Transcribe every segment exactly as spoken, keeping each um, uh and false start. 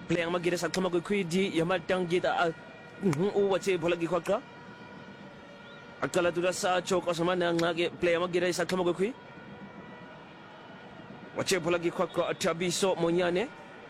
playang magira sa kama kui di yamal tang gita u wache bola gi kwaka akala tu sa chok osman nang ngage playang magira sa kama kui wache bola gi kwaka atabiso monyane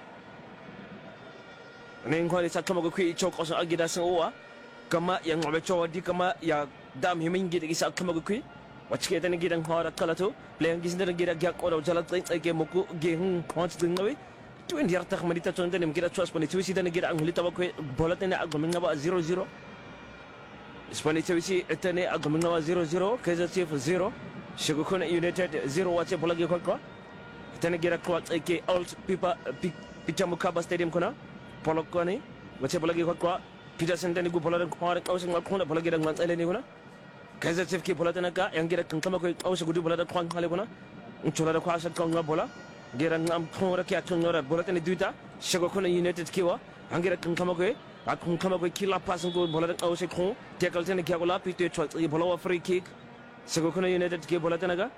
neng khali sa kama kui chok osman agida sa uwa kama yang ngabe chowa di kama ya dam himin gita gi sa kama kui wache kita ni gidang hara kala tu playang gi sindar gira gyak oda jalat tsai ge moku ge hm khons dingawi tu en yarta khamarita tonte nem gira chwas pani tuisi dan gira angli tabako bola tene agomnga ba zero zero spani tuisi etene agomnga ba zero zero Kaizer Chiefs zero Shigokuna United zero wache bola gi kokko tene gira kwat ke old pipa Pichamukaba Stadium kuna polokoni wache bola gi kokko Peterson tene gu bola ko hare kawse ngal khona bola gira ngal tsale ni kuna Kaizer Chiefs ki bola tene ka yang gira kankama ko kawse gudu bola da khwan khale kuna unchola da khwasa ko ngal bola gira ngam khora kya chungora bola tane duita Shigokuna United kiwa angira kankama ko akun kama ko kila pass ko bola da awse khon tekal tane kya gola pite chwa bola wa free kick Shigokuna United ki bola tane ga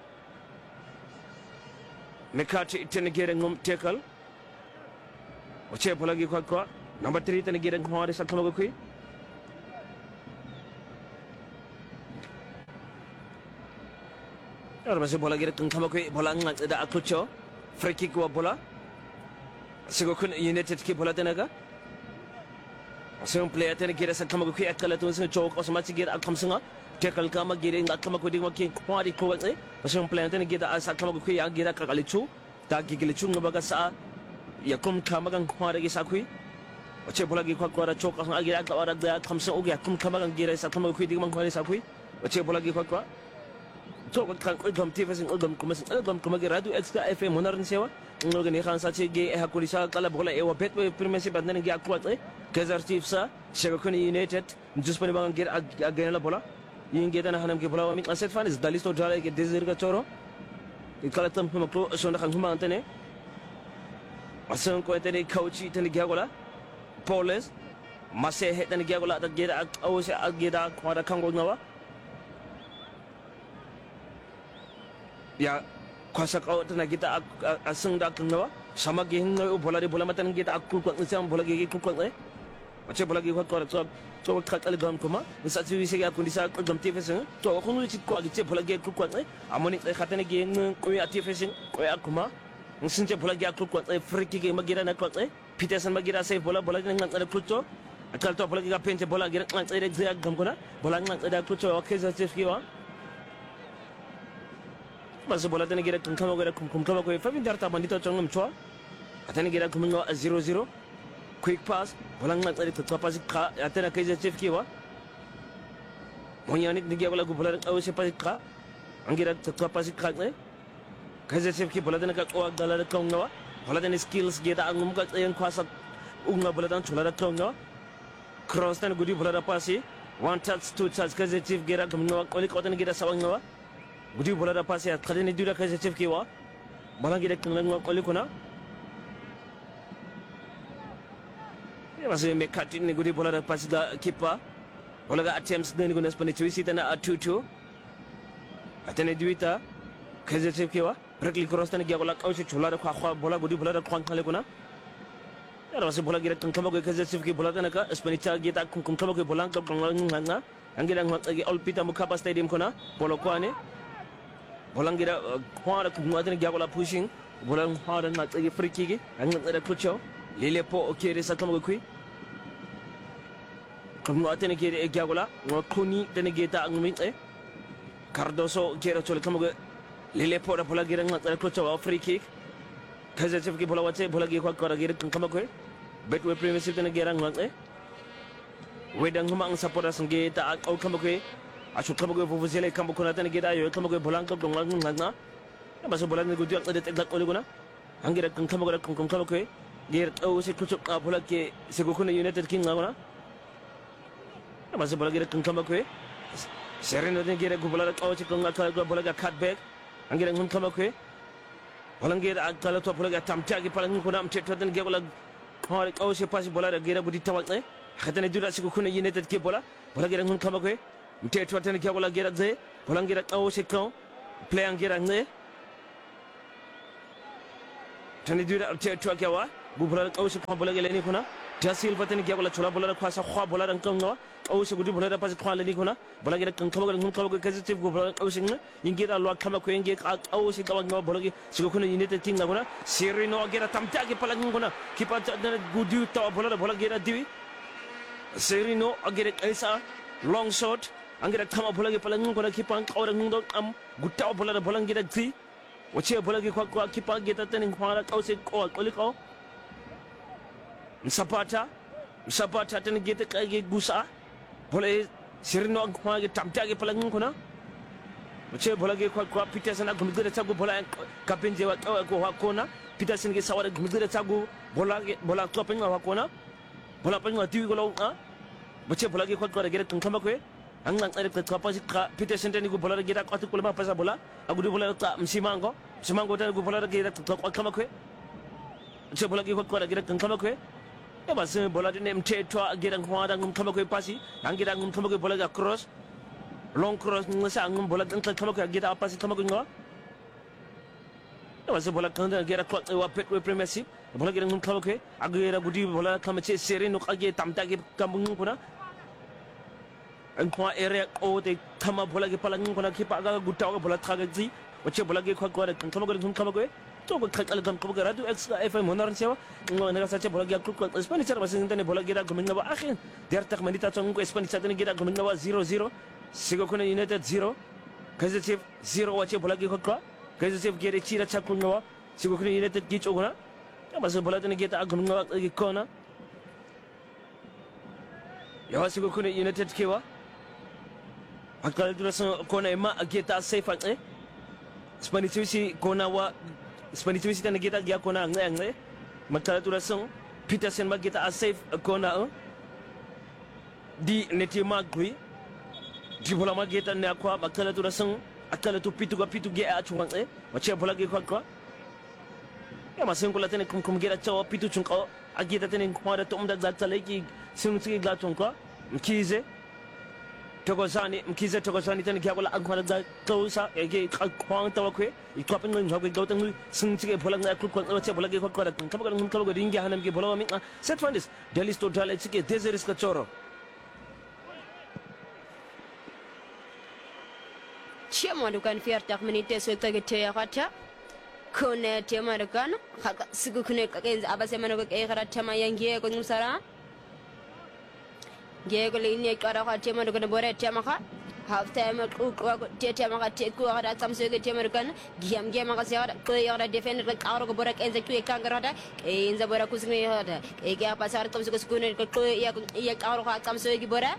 mekati tane gira ngum tekal wache bola gi ko ko number three tane gira ngore sa kama ko kui ora masih bola gira kankama ko bola ngat da akucho free kick wa bola Shigokuna United ki bola tane ga Seung player tane gira sa kama ko akala tun sing chok osma chi gira akam singa tekal kama gira ngat kama ko dingwa ki kwari ko wa seung player tane gira sa kama ko ya gira ka kalichu ta gi kalichu ngabaga sa ya kum kama gang kwari gi sa kui wache bola gi kwa kwara chok ang gira ka ora da kam sing ogi kum kama gang gira sa kama ko dingwa kwari sa kui wache bola gi kwa kwa chok kan ko gam tive sing gam kuma sing gam kuma gira du extra F M monarin sewa ngoga ni khan sa chi ge ha kulisa kala bola e wa bet premier bandane gi akwa Kaizer Chiefs Shigokuna United juspani bangan ger agena la bola yinge dana hanam ke bola mi aset fanis dalisto jale ke desir ka choro ikala tam kuma ko sonda kan kuma antene asan ko tene coach tene gagola Paules mase he tene gagola ta gera awse ageda kwada kango ngawa ya kwasa ko tene kita asang da ngawa sama ge ngawa bola de bola matan kita akul ko ngam bola ge ku ko wache bola gi ko so so kakal gam kuma sa ci wi ga kundisa ko gam tifesin to ko nu ci ko gi bola gi ko ko amoni khatane gi ko ya tifesin ko ya kuma nsin ci bola gi ko ko friki gi magira na ko Peterson magira sai bola bola gi ngan tsare kuto akal to bola gi ga pente bola gi ngan tsare gi gam kuna bola ngan tsare kuto o Kaizer Chiefs gi wa bas bola tane gi rek kama go kum kum kama ko fa min darta bandito chongum chwa atane gi rek kum ngo zero zero quick pass bola ngan tsare to pass ka atana Kaizer Chiefs ki wa monyani ngi bola gu bola aw se pass ka angira to pass ka ne Kaizer Chiefs ki bola tane ka ko dala ka ngawa bola tane skills ge da ngum ka tsayen kwasa unga bola tan chula ka ngawa cross tane gudi bola da passi one touch two touch Kaizer Chiefs ge ra ngum ngawa ko li ko tane ge da sawang ngawa gudi bola da passi at khadene dura Kaizer Chiefs ki wa bola ge da ngum ko li kuna masih mekati ni gudi bola da pasi da kipa bola ga attempts ni guna spani tuisi tana a two two atene duita Kaizer Chiefs kiwa rekli cross tane gya bola kawse chula da khwa bola gudi bola da khwan khale kuna ya masih bola gira tangkama go Kaizer Chiefs ki bola tana ka spani cha gita kum kum kama go bola ka nganga angira ngagi all pita Mukapa Stadium kuna bola kwane bola gira khwa kum ngade gya bola pushing bola khwa da ngagi free kick anga da kucho lele po okere sa kama go kui kamu atene kere e gagola no kuni tene geta angmin e Cardoso kere chole kamu go lele po da bola gira ngata ko chawa free kick Kaizer Chiefs ki bola wache bola gi ko kora gira kamu ko betway premiership tene gira ngata e wedang huma ang sapora sange ta au kamu ko asu kamu go fu fusele kamu ko tene geta yo kamu go bola ngam dong nganga ba so bola ni go dio ta ta ko gona angira kamu go kamu kamu ko gira au se kuchuk bola ke Shigokuna United king ngana masih bola gira kama ko sereno den gira go bola ka wachi kanga ka bola ga cut back angira ngun kama ko bola gira akala to bola ga tamta gi pala ngun am teto den gira hore ka wachi pasi bola da gira budi tawal ne khatane dura Shigokuna United ke bola bola gira ngun kama ko teto den gira bola gira ze bola gira ka wachi ka play angira ne tani dura teto ke wa bola o se bola ke leni khona da silva tene ke bola chola bola khwa sa khwa bola rang kangwa o se gudi bola da pas khwa leni khona bola ke kan khama kan khama ke positive go bola o se ngi ngira lo khama ko ngi ka o se ka ngwa bola ke se ko khona unit ting na khona Serino agera tamta ke pala ngona ki pa gudi ta bola bola ke da diwi Serino agera kaisa long shot angera khama bola ke pala ngona ki pa ka orang ndo am gutta bola bola ngira ti wache bola ke kwa kwa ki pa ke ta tene khwa ka o se ko ko ko Sapata, Sapata tena kita kaya gusa, boleh Serino angkua kita tamta ke palang kuna, macam boleh ke kuat kuat pita sana gumit kita cagu boleh kapin jawat aku hakona, pita sana ke sawar gumit kita cagu bola bola tu apa yang hakona, bola apa yang tiwi kalau ah, macam boleh ke kuat kuat kita tengkam aku, anglang ada kita apa sih pita sana ni aku bola kita kuat tu kulma pasal bola, aku di bola tak msimango, msimango tena aku bola kita kuat kam aku, macam boleh ke kuat kuat kita tengkam aku. Ya bahasa bola ni mte tua girang kuada ngum kama koi pasi, anggira ngum kama koi bola ga cross, long cross ngasa ngum bola ngum kama koi gira apa sih kama koi ngwa. Ya bahasa bola kanda gira kuat wa pet we premiership, bola gira ngum kama koi, agira gudi bola kama che Serino kage tamta ke kampung kuna. Angkua area o te kama bola ke palang kuna kipa aga gutta aga bola thaga ji, wache bola ke kuat kuada kama koi ngum kama koi. तो कल कम कब करा तो x F M होना रहा है नगर सच्चे बोला गया कुछ स्पेनिश चार बस इंतने बोला गया घूमने वाला आखिर देर तक मैंने तो उनको स्पेनिश चाहते नहीं गया घूमने वाला जीरो जीरो सिगो को ने यूनाइटेड जीरो कैसे चिप जीरो वाचे बोला गया खुद कैसे चिप गया चीरा चक घूमने वाला सिगो को ने यूनाइटेड की चोगना क्या बस बोला तो नहीं गया घूमने वाला कौन ना यहाँ सिगो को ने यूनाइटेड किया अकल दूसरा कौन है माँ गया सेफ है स्पेनिश सी कौन हुआ Spanish misi tana kita gia kona ngai ngai matala tu rasong Peterson ba kita safe kona di neti magui di bola ma kita ne akwa matala tu rasong atala tu pitu ga pitu gia achung ngai wache bola ge kwa kwa ya maseng kula tene kum kum gira chawa pitu chung ko agita tene kwa da tom da zatale ki sing sing ga chung ko mkize Togosani mkize Togosani tene kia bola agwa da tosa ege kwang tawa kwe ikwa pen ngin jogwe gauta ngui sing chike bola ngai kul kwang wache bola ge kwa kwa kama kama ngum kama ringi hanam ge bola mi set fandis delis total chike dezeris ka choro Chemo dukan fiartak menite so tage te yakata kone tema dukan sigu kune kakenz abase mano ke garata mayangie ko ngusara Gego lini kara ka tema dukan bore tema ka half time ku ko te tema ka te ku ara samse ke tema dukan giam giam ka se ara ko ara defender ka ara ko bore ke enze ku e kangarada e enze bore ku singe hada e ke apa sar to su ku ne ko ya ya ara ka samse ke bore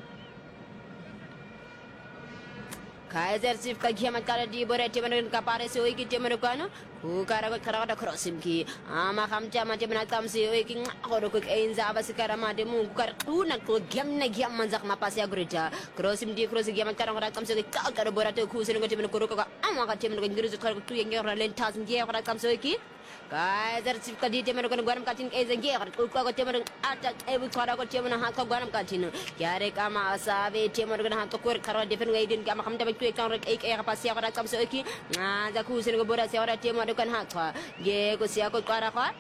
Kaiser Chief ka giam kara di bore tema dukan ka pare se o ki tema dukan ku kara ko kara da crossim ki ama kham chama tema na samse o ki ngoro ko enze abase kara ma de mu kar una ko giam na giam manzak ma pas ya greta crossim di cross giam kara ko samse ka kara bore te ku sene ko tema ko ko ama ka tema ko ngiri ko tu yang ngora len tas ngi ko samse ki Kaiser Chief ka di tema ko gwaram ka tin enze ngi ko ko tema ata e bu kara ko tema na ha ko gwaram ka tin yare kama asabe tema ko ha to ko kara defen ngai din kama kham ta ku kan rek e ka pas ya ko samse ki na za ku sene ko bore se ora tema kan ha ka ye ko sia ko kara ka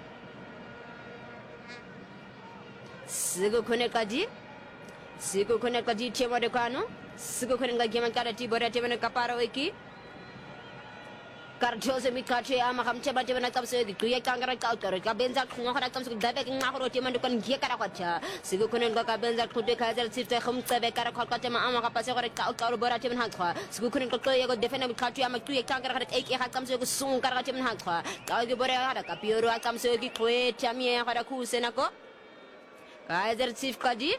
sigo kone kaji sigo kone kaji tema de kanu sigo kone ga geman kara ti bore tema ka paro ki Karjo se mi kache ama kham cheba cheba na kamse di tuya kangara ka kar ka benza khunga khara kamse dabe ki ngakro tema dukan gie kara kwacha sigo kone ga ka benza khute Kaiser Chief te khum tsebe kara khol ka tema ama ka pase khore ka ka bora tema ha khwa sigo kone ko ya go defena mi kache ama tuya kangara khara ek ek kamse go sung kara tema ha khwa ka ge bora hara ka pioro kamse ki khwe chamie khara khu sena ko Kaiser Chief ka di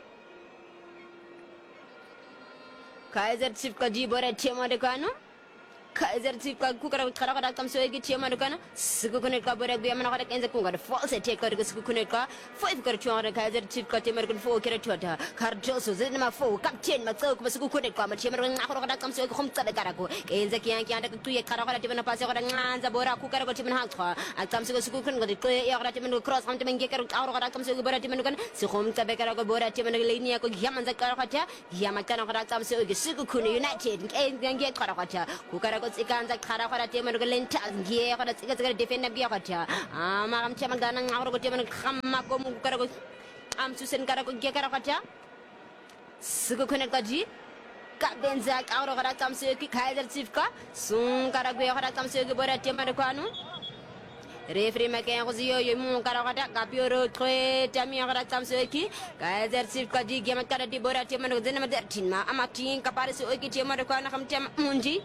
Kaiser Chief ka di bora tema de kanu Kaiser Chief ka ku kara kara kara kamse ki tema de kana sigo kone ka bora be mana kara kenze ku kara false take kara sigo kone ka five kara chwa Kaiser Chief ka tema kan fo kara chwa Karjo so zin ma fo captain ma tso ku sigo kone ka ma tema na kara kara kamse ku khum tsada kara ko kenze ki an ki an tu ye kara kara tema na pase kara nganza bora ku kara ko tema ha khwa ak kamse ko sigo kone ko ya kara tema ko cross kam tema nge kara kara kara kamse ko bora tema kan si khum tsabe kara ko bora tema linia ko yaman za kara kara yaman kara kara kamse ko sigo kone United nge nge kara kara ku kara ko tsikanza khara khara tema ko lenta ngie ko tsika tsika defend bi khata ama kam chama dana ngaro ko tema khamma ko mu kara ko am susen kara ko ge kara khata sigo connect ji ka benza karo khara kam se ki Kaizer Chiefs ka sun kara go khara kam se ge bora tema ko anu refri maken ko ziyo yo mu kara khata ka pioro tre tami khara kam se ki Kaizer Chiefs ka ji ge kara di bora tema ko zena ma dertin ma ama tin ka pare se o ki tema ko ana kam tema munji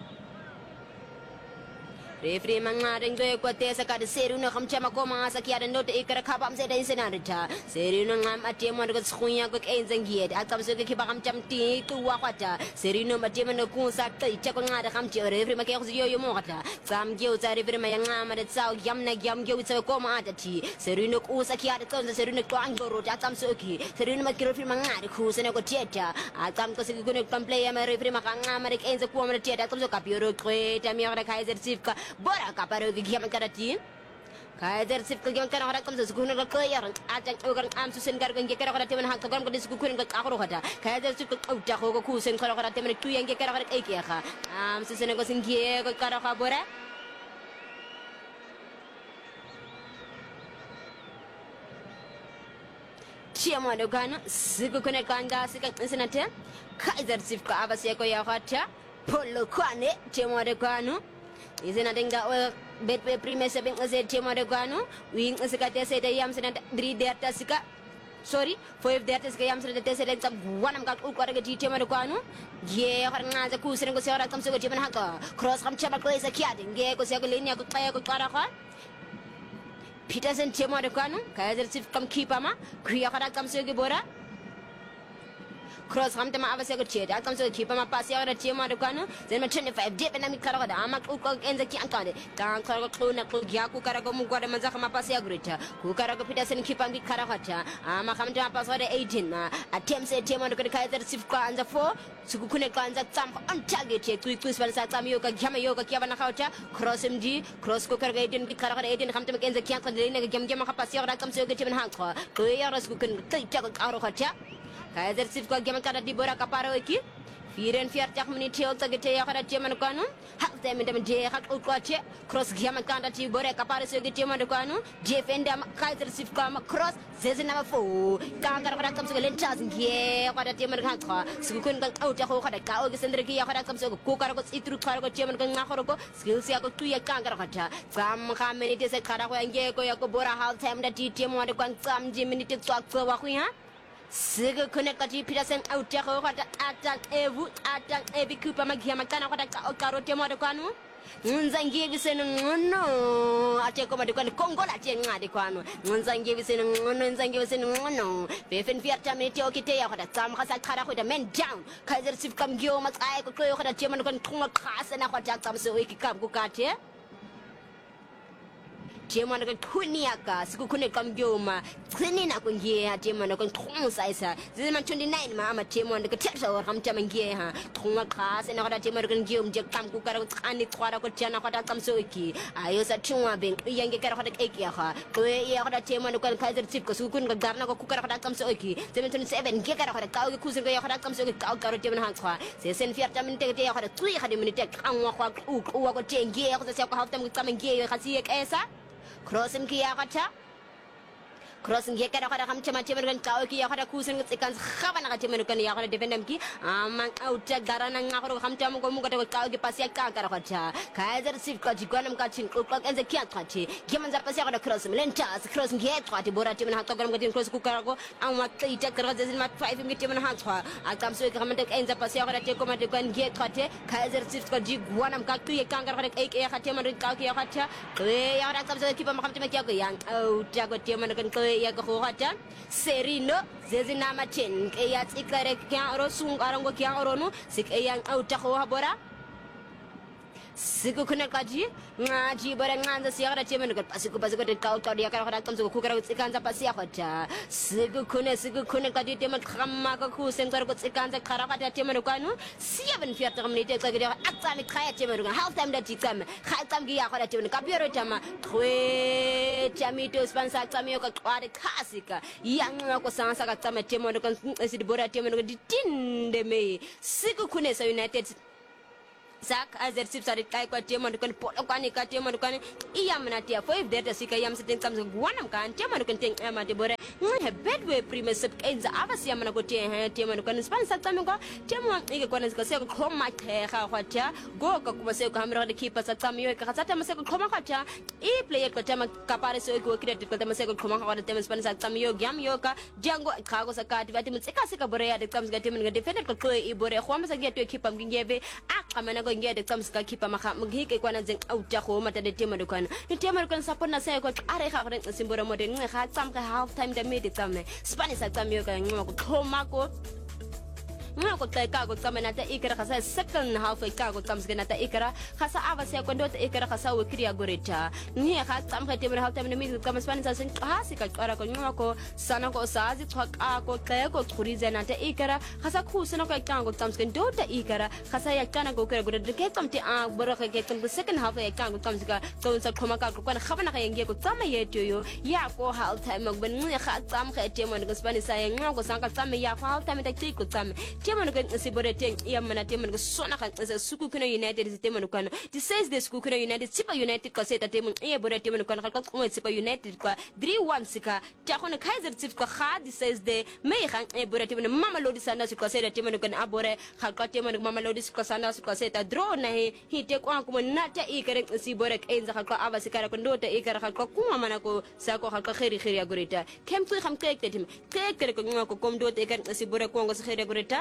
refri mangaring go ko te sa ka de seru no kham chama ko ma sa ki ada note ikara khabam se dai senarita seru no ngam ate mo ko skunya ko en zangiet akam se ki ba kham cham ti tu wa khata seru no mate mo ko sa tai cha ko ngada kham che refri ma ke ko yo yo mo khata sam ge u za refri ma yang ma de sao yam na yam ge u sa ko ma ata ti seru no ko sa ki ada ton seru no ko ang ro ta akam se ki seru no ma ki refri ma ngada ku se ne ko tieta akam ko se ki ko ne play ma refri ma ngam ma de en za ko ma tieta akam se ka pioro ko ta mi ga Kaizer Chiefs ka bora ka paro gi giam kada ti Kaizer Chiefs ka giam kana kam su kun ko yar atang ogan am su sen gar ko nge kara kada temen hakka gam ko dis ku kun ko akoro kada Kaizer Chiefs ko ta ko ku sen kara kada temen tu yang kara kada ek ya kha am su sen ko sin gi ko kara ka bora Chiama do kana siku kun ko anda sika senate Kaizer Chiefs ka abase ko ya khata polo kwane chiama do kanu Izin ada enggak bet bet primer sebeng ngasih cema de kanu wing ngasih kata saya yam sedang dri de atas sika sorry five de atas yam sedang de sedang tam wanam kat u kara gati cema de kanu ye orang ngaja ku sedang ku seorang tam sego cema haka cross kam cema ku isa kia denge ku sego linia ku kaya ku kara kan Peterson cema de kanu Kaizer Chiefs kam kipa ma kuya kara kam sego bora cross ham tema avase ko che da kam so keep ma pass ya da che ma do kanu then ma twenty-five dip na mi kara da ama ku ko enza ki an kade dan kara ko na ko gya ku kara ko mu gwa da manza kama pass ya grita ku kara ko Peterson keep am kara khata ama kam tema pass wa da eighteen na attempt se che ma do Kaizer Chiefs ko anza four suku kune ko anza tam on target ye ku ku span sa tam yo ka gyama yo ka kya bana khauta cross md cross ko kara eighteen ki kara kara eighteen kam tema enza ki an kade ne gyam gyam ka pass ya da kam so ke che ma ha ko ko ya ras ku kun kai ta ko aro khata Kaizer Chiefs ko gem kada di bora ka paro ki firen fiar tak menit theo tagete ya kada jeman kanu hak dem dem je hak ko che cross gem kada ti bora ka paro so gete man kanu defender Kaizer Chiefs ko ma cross zeze na fo ka kada kada kam so len chas ngie kada jeman kan ko su kun kan au ta ko kada ka o gesendre ki ya kada kam so ko kada ko itru kada ko jeman kan ngakoro ko skills ya ko tu ya kan kada kada kam ka menit se kada ko ngie ko ya ko bora half time da ti temo de kan sam je minit so ko wa ku ha Sigo connect kati Peterson out ya ko kata attack evu attack evi kupa magia makana kata ka karote mo de kwanu nzangie bisene ngono ate ko made kwani kongola ate ngade kwanu nzangie bisene ngono nzangie bisene ngono befen fiata minute okite ya kata tam khasa khara ko da men down Kaizer Chiefs kam gyo mak ay ko ko kata chema ko thunga khasa na kata tam so wiki kam ku kate Jema na kunia ka siku kune kam gyoma tsini na kungie ha jema na kun thong saisa zima twenty-nine ma ama jema na ketsa wa kam jama ngie ha thonga khas na kada jema na kun gyom je kam ku kara ani kwara ko jana kada kam so iki ayo sa thunga ben yange kara kada ek ya ha ko ya kada jema na kun Kaizer Chiefs ko su kun ga garna ko ku kara kada kam so iki seven twenty-seven ge kara kada ka ku sin ga kada kam so iki ka kara jema na ha se sen fiar tamin te ya kada tui kada minute kan wa kwa u wa ko jenge ko sa ko haftam kam ngie khasi ek esa Crossing kia kata crossing kia kada kada kam cema cema dengan kau kia kada kusen ikan kapan nak cema dengan ya kada defendam ki amang auta garana ngakoro kam cema ko mu kada kau ki pasi ka kada kada Kaizer Chiefs ko jikon am ka chin ko ko enze kia kati kiman za pasi kada cross lenta crossing kia kati bora cema ha to garam gadin cross ku kada ko am ma kai ta kada zin ma five mi cema ha twa akam so kam tek enze pasi kada te ko ma de kan kia kati Kaizer Chiefs ko jikon am ka tu ye kan kada ek e kati ma ka kia kati ko ya kada kam so ki pa ma kam cema kia ko yang auta ko cema dengan ko ya ko khata serino zezi nama chen ke ya tsikare kya ro sung arango kya ro no sik e yang auta ko habora siku kuna kaji ngaji bara nganza siya kada chemen ko pasiku pasiku de kau kau dia kada kada kam so ku kada tsikanza pasiya khata siku kuna siku kuna kaji teman khamma ka ku sen ko tsikanza khara kada temen ko anu seven fiat kam ni te ka gida atsani khaya temen ko half time da tikam khaya kam gi ya kada temen ka biero tama khwe chamito sponsor tamio ka kwade kasika yang ko sansa ka tama temen ko esi bora temen ko ditinde me siku kuna sa United Zak as it sips at it kai kwa tema to kan polo kwani ka tema to kan iyam na tia for if there sika yam sitin comes guanam kan tema to kan ting ama de bore ha bedway primus sip enza avasi yam na ko tie ha tema to kan span sa tamo ko tema ike kwana sika se ko ma the ga khwacha go ka kuma se ko hamra de keeper sa tamo yo ka tsata ma se ko khoma khwacha e player ko tema ka pare se ko create ko tema se ko khoma khwa de tema span sa tamo yo gyam yo ka jango ka go sa ka ti vati mtsika sika bore ya de comes ga tema ga defender ko ko e bore khwa sa ge to keeper ngingebe akamana ko ngede comes ka keeper ma ngike kwana zeng auta go mata de tema do kana ni tema do kan support na se ko are ga re simbora mo de nga tsam ka half time de mid tsam spanish tsam yo ka ngwa ko khoma ko ngwa ko ta ka ko tsam na ta ikra khasa second half ka ko tsam na ta ikra khasa ava se ko ndo ta ikra khasa we kriya goreta ni ga tsam ka tema half time de mid tsam spanish sen ha se ka qara ko ngwa ko sana ko sa zi tswa ka ko ta ko khurize na ta ikra khasa khu sana ko ka ko tsam ndo ta ikra khasa ya kana ko kra goreta ke tsam ti a boro ke tsam second half ya ka ko tsam ka ko sa khoma ka ko kana khabana ka yenge ko tsam ye to yo ya ko half time mo ben ni ga tsam ka tema ko spanish ya ngwa ko sa ka tsam ya half time ta ti ko tsam tema no kan sibore ten ya mana tema no sona kan suku kuna united tema no kan this says the suku kuna united sipa united ko seta tema e bore tema no kan ka ko sipa united ko three one sika ta ko kaizer chief ko kha this says the me kan e bore tema no mama lodi sana ko seta tema no kan abore ka ka tema no mama lodi ko sana ko seta draw na he hi te ko ko na ta e kare sibore enza ka ko ava sika ko ndota e kare ka ko kuma mana ko sa ko ka khiri khiri agorita kem tu kham tek tetim tek tek ko ngako kom do te kan sibore ko ngo khiri agorita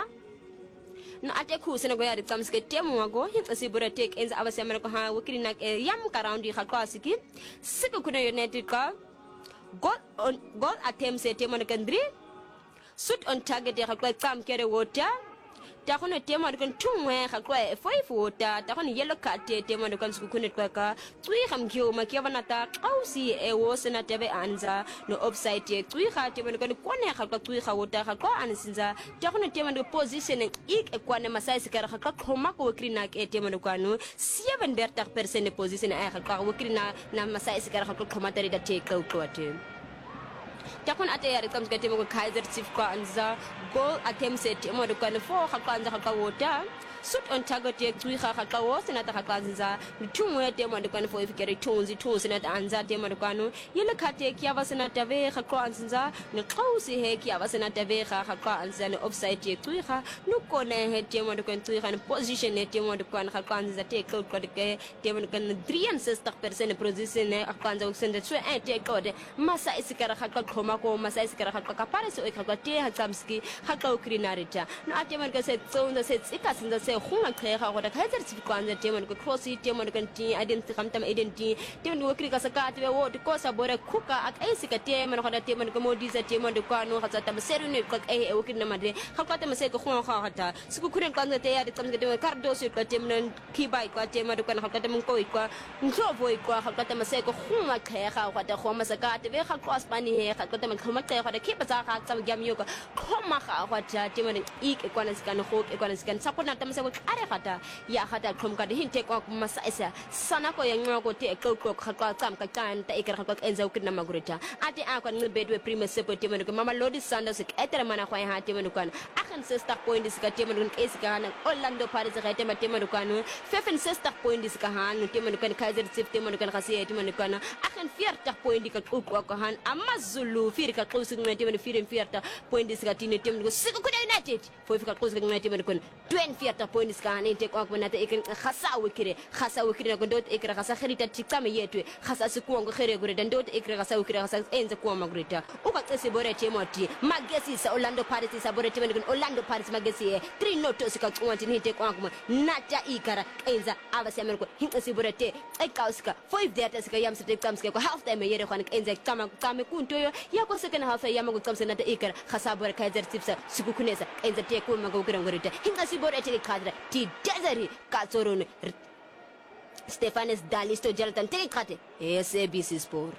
no ate ku sene go ya tsam ske temu wago hin sibore tek enza ava semana ko ha wukiri na yam karaundi ka ko asiki siku kuna united ka goal on goal attempt se temu kan dri shoot on target ya ka tsam kere water ta kono tema kan tumwe ka kwa five water ta kono yellow card tema kan suku kuna kwa ka tui kham kyo ma kya bana ta qausi e wo sena tebe anza no offside ye tui kha tema kan kone ka ka tui kha water ka kwa ansinza ta kono tema no position ik e kwane masai sikara ka khoma ko krina ke tema no kwano seven berta percent position ai ka ka krina na masai sikara ka khoma tari da take out ko ate takon ate yare comes get mo kaizer chief ko anza goal attempt set mo do kan fo ka kanza ka wota shoot on target ye tui kha ka wo sina ta ka kanza tumu ye demo do kan fo ifikere tonzi to sina ta anza demo do kanu yele khate kya vasina ta ve kha ko anza ne qausi he kya vasina ta ve kha ka anza ne offside ye tui kha no ko ne he demo do kan tui kha position ye demo do kan kha kanza te ko ko de demo do kan three sixty percent position ne kanza usende tso e te ko de masa isikara kha khoma ko masa isikara kha ka pare so e kha te ha tsamski kha ka ukrinarita no ate man ka se tsonda se tsika sinda se khuma khega go da kaizer chief kwanza tema ko cross tema kan ti identity kamtam identity tema no kri ka saka te wo ko sa bore khuka ak ai sika tema no da tema ko modiza tema do kwano kha tsata seru ne ko ai o kri na made kha ka tema se ko khuma kha hata suku kuren kwanza te ya de tsamga tema kardo se ko tema nan ki bai ko tema do kan kha ka tema ko ko njo voi ko kha ka tema se ko khuma khega go da khoma saka te ve kha cross pani he kha ka tema khuma khega da ki pa sa kha tsam gyam yo ko khoma kha go ta tema ne ik e kwana sika no ho e kwana sika sa ko na tema se ko are khata ya khata khom ka de hinte ko masa isa sana ko yang ngo te ko ko kha tsam ka kan ta ikra kha enza ukina magurita ate a ko ngi bedwe prime sepote men ko mama lodi sanders etere mana ko ha te men ko akhan sister point is ka te men ko esika na orlando paris ka te men te men ko no fefen sister point is ka han te men ko kaizer chief te men ko khasi te men ko akhan fierta point ka ko ko han amazulu fir ka ko sig te men fir fierta point is ka tine te men ko siku ko united fo fika ko sig te men ko twenty fierta point is ka ne te ko ko na te ikin khasa wikire khasa wikire ko dot ikra khasa khrita tikame yetu khasa siku ngo khere gure dan dot ikra khasa wikire khasa enze ko magurita u ka tsese bore te moti magesi sa orlando paris sa bore te men ko orlando paris magesi three notos ka twenty ni te ko ko nata ikara enza abasi amen ko hinka si bore te ai kauska five data ska yam se comes ko half time yere ko enze kama kame kunto yo ya ko second half yam ko comes nata ikara khasa bore kaizer tipsa siku kunesa enze te ko magurita ngurita hinka si bore te kadra ti deseri Kazoron Stefanes Dalisto Jonathan Telikate S A B C Sport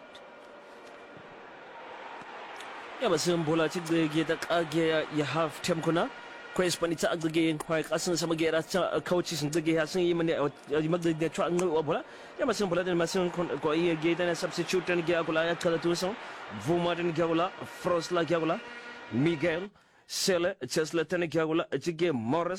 ya basin bola ci da ge da kage ya half time kuna ko espani ta agage ko kasan sama ge ra ta coaches sun dage ya sun yi mani magda da to an ga bola ya basin bola da masin ko yi ge da substitute ne ge agula ya kala to so vumaden ge agula frost la ge agula Miguel Sele Chesla tane ge agula ci ge Morris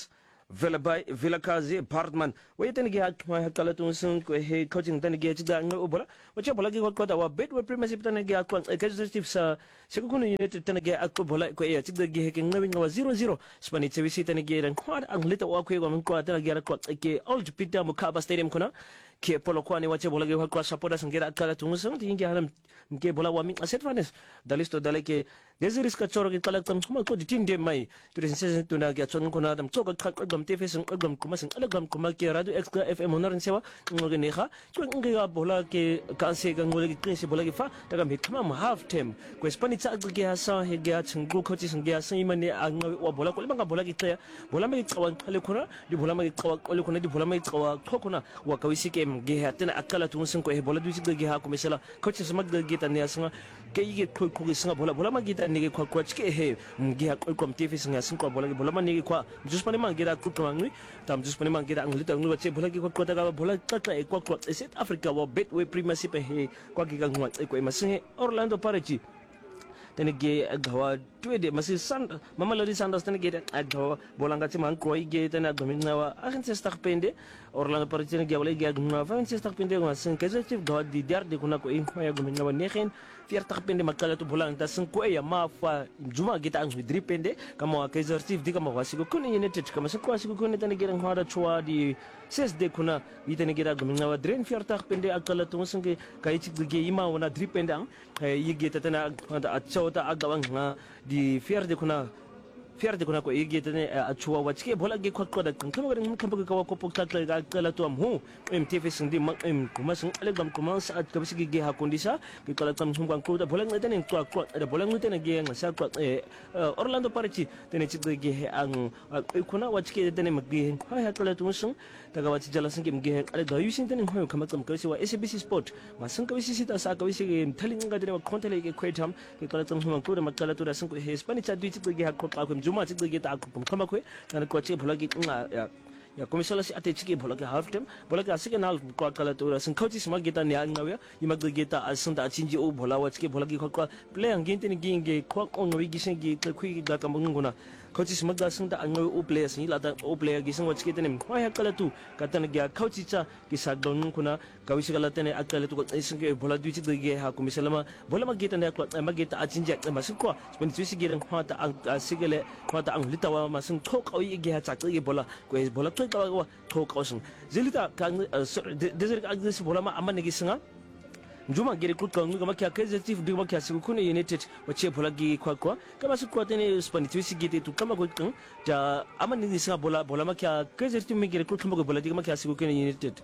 Villa Bay, Villa Kazi, Partman. Wait and get my Kalatunsun, he coaching then get down over. Which I like what our bed were primacy than get a casualties, Sekuna United then get a couple like the Gaking knowing was zero zero. Spanish we sit and get and quite a little walk away on quarter get a quite a old Peter Mukaba Stadium Kuna. Ke polo kwani wache bola ge kwa supporters ngera kala tumusun tingi halam ke bola wa mi aset fanes dalisto daleke desir iska choro ke kala tam kuma ko ditin de mai to sense to na ga chon ko na dam choko khak gam tefe sun gam kuma sun alagam kuma ke radio extra fm honorin sewa ngoge ne kha to nge ga bola ke kanse ga ngole ke se bola ge fa daga mi kama half time ko spani cha ge ha sa he ga chungu ko chi sun ge sa imane ang wa bola ko banga bola ge tya bola me chawan khale khona di bola me chawa ko le khona di bola me chawa khona wa kawisi ke ge hatena akala tumusun ko e bola du sigde ge ha ko mesela coach smag de ge tan ya singa ke yi ko ko singa bola bola ma ge tan ne ge ko ko chike he ge ha ko kom tefe singa sin ko bola ge bola ma ne ge kwa jus pani ma ge da ku ko ngui tam jus pani ma ge da ngli ta ngui wache bola ge ko ko ta ga bola ta ta e ko ko South Africa wa betway primacy pe he ko ge ga ngwa e ko e masin Orlando Pirates tene ge agwa twede masi sand mama lodi sandos tene ge agwa bolanga ti man ko ge tene agwa minna agen se stak pende Orlando Pirates tene ge wala ge agwa fa se stak pende ma sen ke zef go di dar de kuna ko in ko ya gwa minna negen fier tak pende makala to bolanga sen ko ya ma fa juma ge ta ngwi dri pende kama Kaizer Chiefs di kama wasigo kuna United kama se ko wasigo kuna tene ge ngwa chwa di ses de kuna itene ge agwa minna dren fier tak pende akala to sen ge kai chi ge ima wana dri pende ang yige tatana a chawta agawang nga di fier de kuna fier de kuna ko yige tane a chuwa wachke bola ge khot ko da kan kama garin kan ka ko pok tat ga kala to am hu em tv sing di mak em kuma sing alegam kuma sa at ka bisigi ge ha kondisa ke kala tam hum kan ko da bola ngate ne to ko da bola ngate ne ge nga sa ko Orlando Pirates tane chi ge ang kuna wachke tane mak ge ha ha kala to sing daga wachi jala sing ge ale da yusin tane ho kama kam ka si wa S B C Sport ma sing ka bisi sita sa ka bisi ge thalin nga tane ma kontele ge kwetam ke kala tam hum ko da makala to da sing ko he Spanish cha du chi ge ha ko ka ko juma chi ge ta ko kama ko na ko chi bola ge nga ya komisala si ate chiki bola ke half time bola ke asike nal ko kala to ra sin coaches ma geta ne ang ngawe yimag geta asun da chinji o bola wa chiki bola ge ko play ang ginte ni ginge ko on wi gisen ge ko kui ga kam nguna coaches ma ga sun da ang ngawe o play sin la da o play gisen wa chiki tene ma ya kala tu kata ne ga coach cha ki sa don kuna kawisi kala tene akala tu ko sin ge bola du chi ge ha komisala ma bola ma geta ne ko ma geta a chinji ma sin ko spin tu si ge ran ha ta ang sigele ha ta ang litawa ma sin ko ko ge ha cha ge bola ko bola kawa talk awesome zelita kan desir agnes bola ma amane gisinga njuma gere kut kan ngama kya Kaizer Chiefs digma kya siku kuna United wache bola gi kwa kwa kama siku atene Spanish wisi gete tu kama ko kan ta amane gisinga bola bola ma kya Kaizer Chiefs me gere kut kama ko bola digma kya siku kuna United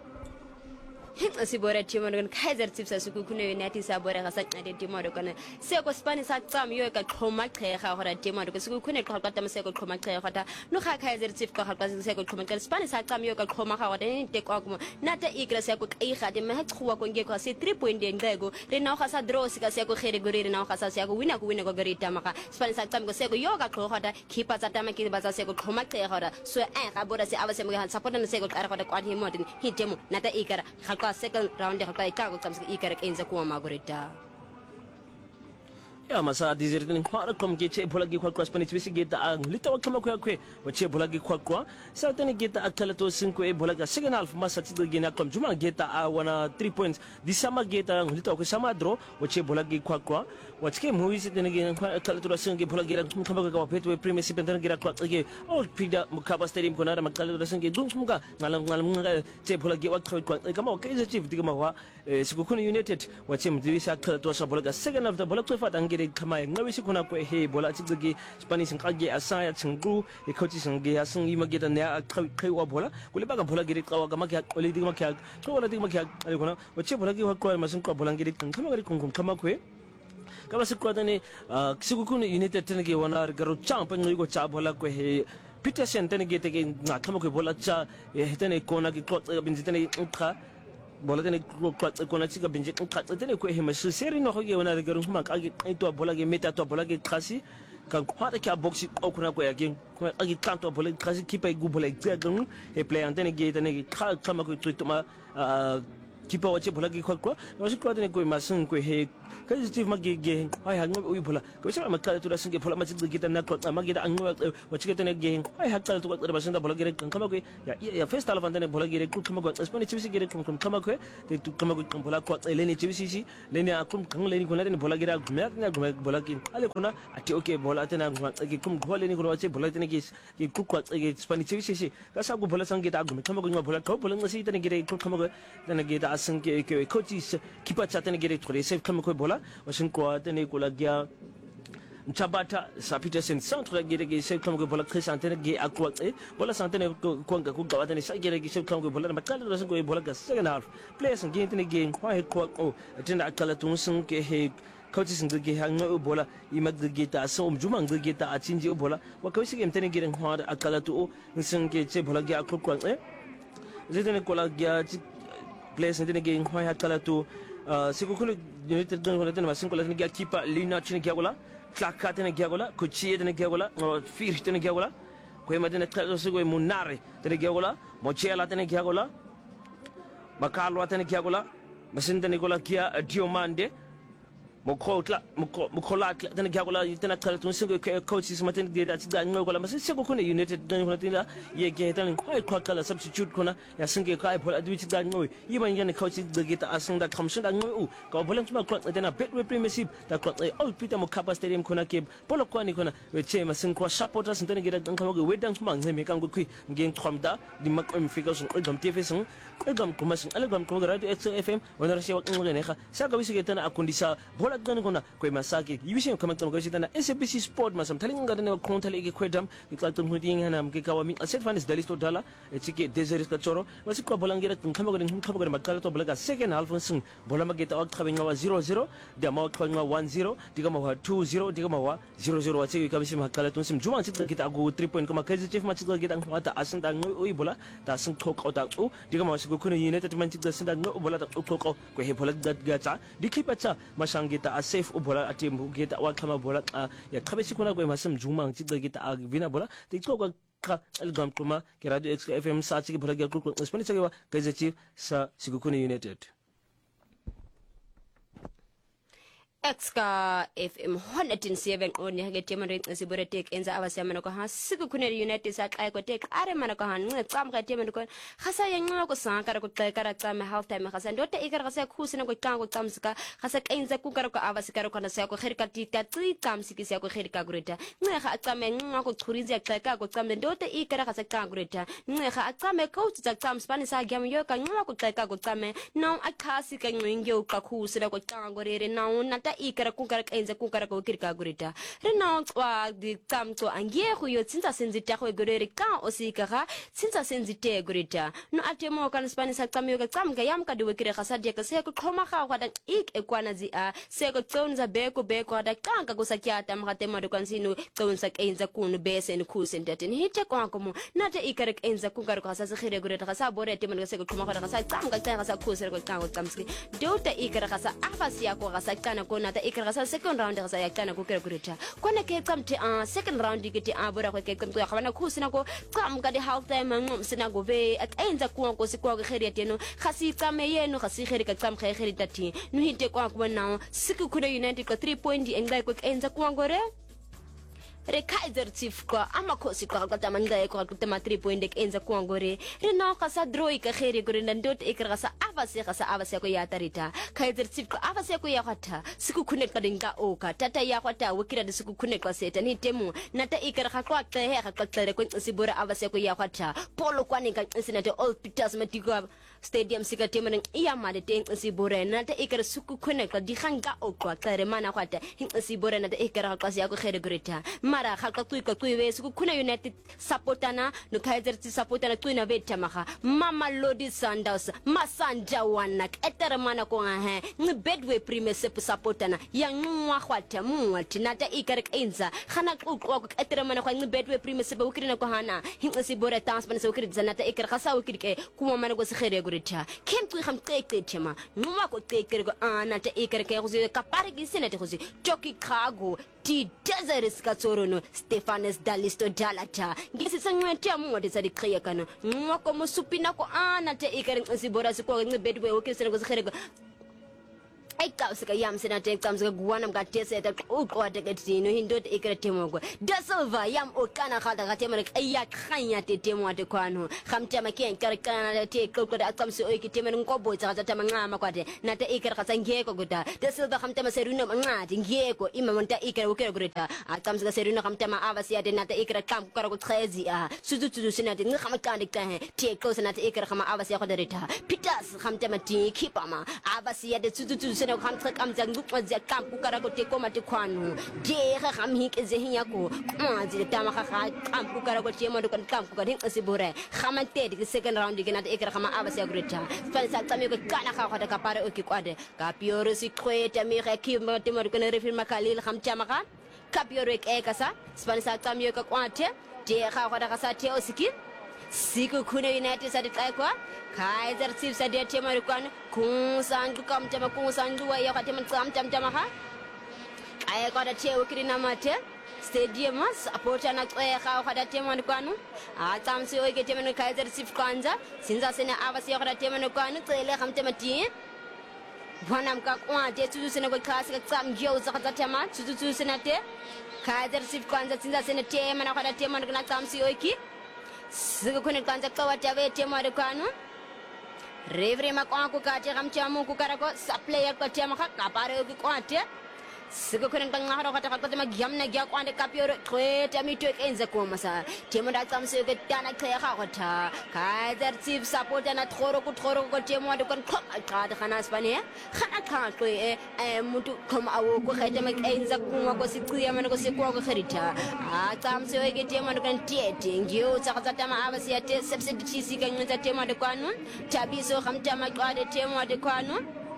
si bora timo kan Kaizer Chiefs asuku kuna United sa bora kasa ade timo do kana se ko Spanish sa tsam yo ka khoma khe kha hora timo do siku kuna ko halka se ko khoma khe kha no kha Kaizer Chiefs ko halka se ko khoma khe Spanish sa tsam yo ka khoma kha hora te ko ko na ta ikra se ko kai kha de me ha khwa ko nge ko se three point de ngego re na kha sa draw se ka se ko khere gore re na kha sa se ko wina ko wina ko gari ta maka Spanish sa tsam ko se ko yo ka kho hora khipa sa ta ma ki ba sa se ko khoma khe hora so a ka bora se ava se mo ha support na se ko ara ko ko hi mo din hi temo na ta ikra second round de halka ikago kamsa ikarek enza kuwa magorita ya masa dizirtin kwara kom ke che bola gi kwa kwa Spanish wisi geta ang litawa kama kwa kwe wache bola gi kwa kwa sa tani geta akala to cinco e bola ga second half masa tido gena kom juma geta a wana three points di sama geta ang litawa ko sama draw wache bola gi kwa kwa wache movie se tani gena akala to cinco bola gi kama kwa petwe primacy pentana gira kwa ge all pida mukaba stadium ko na makala to cinco dung muga ngalam ngalam che bola gi wa kwa kama Kaizer Chiefs digama wa siku kuna United wache mdivisa akala to sa bola ga second half da bola to fa dangere kama ngawe si kuna ko he bola chi gi Spanish ngage asaya chingru e coach singe asung ima geta ne kai wa bola kule baga bola giri kawa kama kya kule digma kya ko wala digma kya ale kuna wache bola gi ko masun ko bola giri kama gari kun kama ko kama si ko tane siku kuna United tane ge wana garu champ ngi ko cha bola ko he Peterson tane ge te ge na kama ko bola cha he tane ko na gi ko bin tane ka bola tane ko na tsika binje ka tane ko he masu seri no ge wana garu kuma ka ge to bola ge meta to bola ge kasi kan kwata kya boxi ko kuna ko yake ko agi kanto bola kasi kipa gu bola ge gan e play antene ge tane ka kama ko to ma kipa wache bola gi kwa kwa wache kwa tane ko masun ko he Kaizer Chiefs magige ay hang uy bola ko sa makala to dasin ke bola ma tsigda kita na ko magida ang wa chiketa ne ge ay hakala to ko da basin da bola gere kan kama ko ya ya first half and then bola gere ku kama ko Spanish Chiefs gere kan kama ko te tu kama ko bola ko leni Chiefs si leni akum kan leni ko leni bola gere me na bola kin ale kuna ati okay bola tana ke kum ko leni ko wace bola tana ke ke ku ko Spanish Chiefs si ka sa ko bola sang kita agum kama ko bola ko bola ngasi tana gere ku kama ko tana gere asan ke ke coach kipa cha tana gere tore save kama ko bola wasin ko tana ko la gya Chabata sa Peterson centre gere ge se kam go bola khasantene ge akwa e bola santene ko nga ku gawatene sa gere ge se kam go bola makala rasin go bola ga second half players ge tene ge kwa he ko o tena akala tun sun ke he coaches sun ge ha ngo bola i mag ge ta so um juma ge ta a cinji bola wa ko shi ge tene ge ha akala tu sun ge che bola ge akwa kwa e zitene ko la ge players tene ge kwa akala tu se ko ko united don ko tene masin ko la tene ge keeper lina chine ge bola Klaka tena giagola, kuchie tena giagola, fir tena giagola, kwe madena tkaso kwe munare tena giagola, mochela tena giagola, makalwa tena giagola, masinta nicola kia diomande, mokotla, mokola tena giagola, tena kalatu singo coaches maten geda tida ngogola, masin singo kuna united tena tena ye geta kwa kwa kala substitute kuna ya singe kwa bola adwiti da ngoi, yiba ngene coaches geta asunda kamsunda ngoi, ka bola tuma kwa tena betway premiership da kwa all Peter Mokaba Stadium kuna ke bola kwa ni kuna weche masin kwa supporters tena geda nkama go wedang tuma ngeme kango kwi ngeng twamda di makom figures on dom T V sun egam kuma sun alegam kuma radio X F M wana rashe wa ngene kha saka wisi tena akundisa bola gani kuna kwa masaki yibishe kama tama goshi tena S A B C Sport masam talinga tena konta lege kwedam iklatun hudinga na mkikawa mi aset fanis dalisto dala chike Desiree Kachoro wasi kwa bola ngira kama gani kama gani makala to bola ga second half sun bola mageta wa khabinga wa zero zero dia ma kwa one zero diga ma wa two zero diga ma wa zero zero wa chike kabisi makala tun sim juma chita kita go three point kama Kaizer Chiefs ma chita kita ngata asan da ngoi bola da sun tok out u diga ma sigo kuna united man chita sin da ngoi bola da tok ko he bola da gacha dikipa cha mashangita a safe u bola atim kita wa kama bola ya kabisi kuna kwa masam juma chita kita vina bola tikko ka algam kuma ke radio X F M sa chike bola ga ku Spanish ga Kaizer Chiefs sa sigo kuna united Exka F M one oh seven on ya gete mare sibore tek enza abasema ko ha siku kuna united sa kai ko tek are mana ko han ngam ka teme ko khasa ya ngwa ko sankara ko tai kara tsama half time khasa ndote ikara khasa khusina ko tango tsamsika khasa kainza ku kara ko abasikara ko na sa ko kherika tita tsi tsamsiki sa ko kherika gureta ngwa kha tsame ngwa ko khurizi ya ka ko tsambe ndote ikara khasa ka gureta ngwa kha tsame ko tsa tsam spani sa gyam yo ka ngwa ko tai ka ko tsame now akhasi ka ngwengo ka khusina ko tango rere now nata ikara kukara kainza kukara ko kirka gurita rena wa di tamto angie khu yo tsinza senzita ko gorere ka osikara tsinza senzite gurita no atemo kan Spanish akamiyo ka tsamga yam ka diwe kire khasadi ka se ko khoma kha kwa da ik ekwana zi a se ko tsonza beko beko da kanka ko sakyata mkhate madu kansinu tsonza kainza kunu bese ni khusendate ni hite kwa komo nata ikara kainza kukara ko khasa khire gurita khasa bore te manu se ko khoma kha khasa tsamga tsamga khasa khusere ko tango tsamski dota ikara khasa afasi yako khasa kana ko nata ikara sa second round sa yakana ko kere kureta kona ke tsamte a second round dikiti a bora ko ke tsamto ya khana khusina ko tsam ka di half time ngom sina go ve akenza ko ko sikwa go khere teno khasi tsame yeno khasi khere ka tsam khere khere tati no hite kwa ko na siku kuna united ko three point enga ko enza ko ngore re Kaizer Chiefs ko amakhosi ko ka tamanga ko ka tama three point enza ko ngore re no ka sa draw ka khere gore ndot ikra sa avase ka sa avase ko ya tarita Kaizer Chiefs ko avase ko ya khata siku khune ka dinga o ka tata ya khata wikira de siku khune ka seta ni temu nata ikra ka kwa ka he ka tlere ko sibora avase ko ya khata polo kwani ka insina de all Peters Matigo Stadium sika temu iya made te sibora nata ikra siku khune ka di khanga o kwa tlere mana khata hin sibora nata ikra ka sa ko khere goreta mara khalka tuika tuiwe siku kuna united supportana no Kaizer Chiefs supportana tuina veta maha mama Lodi Sandals masanja wana etere mana ko ha ni bedwe prime sep supportana yang nwa khwata mwati nata ikare enza khana ko ko etere mana ko ni bedwe prime sep ukirina ko hana hinsi bore transpan se ukiri zanata ikare khasa ukirike kuma mana go se khere gurita kem tu kham teke tema nwa ko teke go anata ikare ke go kapare gisene te go choki khago ti Desiree Kachoro no Stefanes Dalisto Dalata ngisi sangwete amode sa dikriya kana ngoko musupina ko ana te ikare sibora sikwa ngibedwe ukisene go se khere Ikaw sa yam sina tek tam sa guwanam ka tese ta o ko ta ketino hindo te ikra temo go da silva yam o kana khata ka temo ayya khanya te temo te kwano khamta maken kar kana te ko ko da tam so o ki temo ngo bo ta ta manga ma kwate na te ikra ka sange ko guda da silva khamta ma seruno manga te nge ko ima monta ikra o kera gureta a tam sa seruno khamta ma avasi ade na te ikra kam ko ko trezi a suzu suzu sina te ngama kan de kan te ko sina te ikra kama avasi ko dereta pitas khamta ma ti kipama avasi ade suzu suzu sina kam trek am zang nguk mazia kam ku kara ko te ko mate kwanu de ga kam hik ze hinya ko ma ji ta ma kha kam ku kara ko te mo ko kam ku ka din asibure khamante de second round de na te ikra kama avasi agreta fan sa tami ko kana kha ko ka pare o ki kwade ka pioro si kweta mi kha ki mo te mo ko ne refil makalil kham chama ka ka pioro ek e ka sa fan sa tami ko kwate de kha ko da ka sa te o siki siku kuna United sa ditay ko Kaiser Chiefs sa dia tema rukan kung saan ko kam tema kung saan duwa ya ka tema kam tam tam ha ay ko da tewo kiri na mate stadium supporter na tsoya ka ka da tema rukan a tam se o ke tema Kaiser Chiefs kwanza sinza sena avasi ya ka da tema rukan tsele kam tema ti Wanam ka kwa te tuzu sena ko kasi ka tam gyo za ka tema tuzu tuzu sena te Kaiser Chiefs kwanza sinza sena tema na ka da tema na tam se o ki Sigo kunin kanza kawa tawe temo de kwanu Revre ma kwa ku ka te kam chamu ku karako sa player ko tema ka kapare ku kwate Sigo kunin kan ngaro ka ta ka tema gyam na gya kwande kapioro kwete mi to enza ko masa temo da kam se ke tana khe ka ko ta Kaiser Chiefs support na thoro ku thoro ko temo de kon khom ka de khana spane khana ka ko e mutu khom awo ko khete ma enza ku ko si tsiya man ko se ko ko kharita a kam se ke temo de kan tiete ngio tsa ka tama aba se te sepse di si ka nza temo de kwanu tabiso kham tama ka de temo de kwanu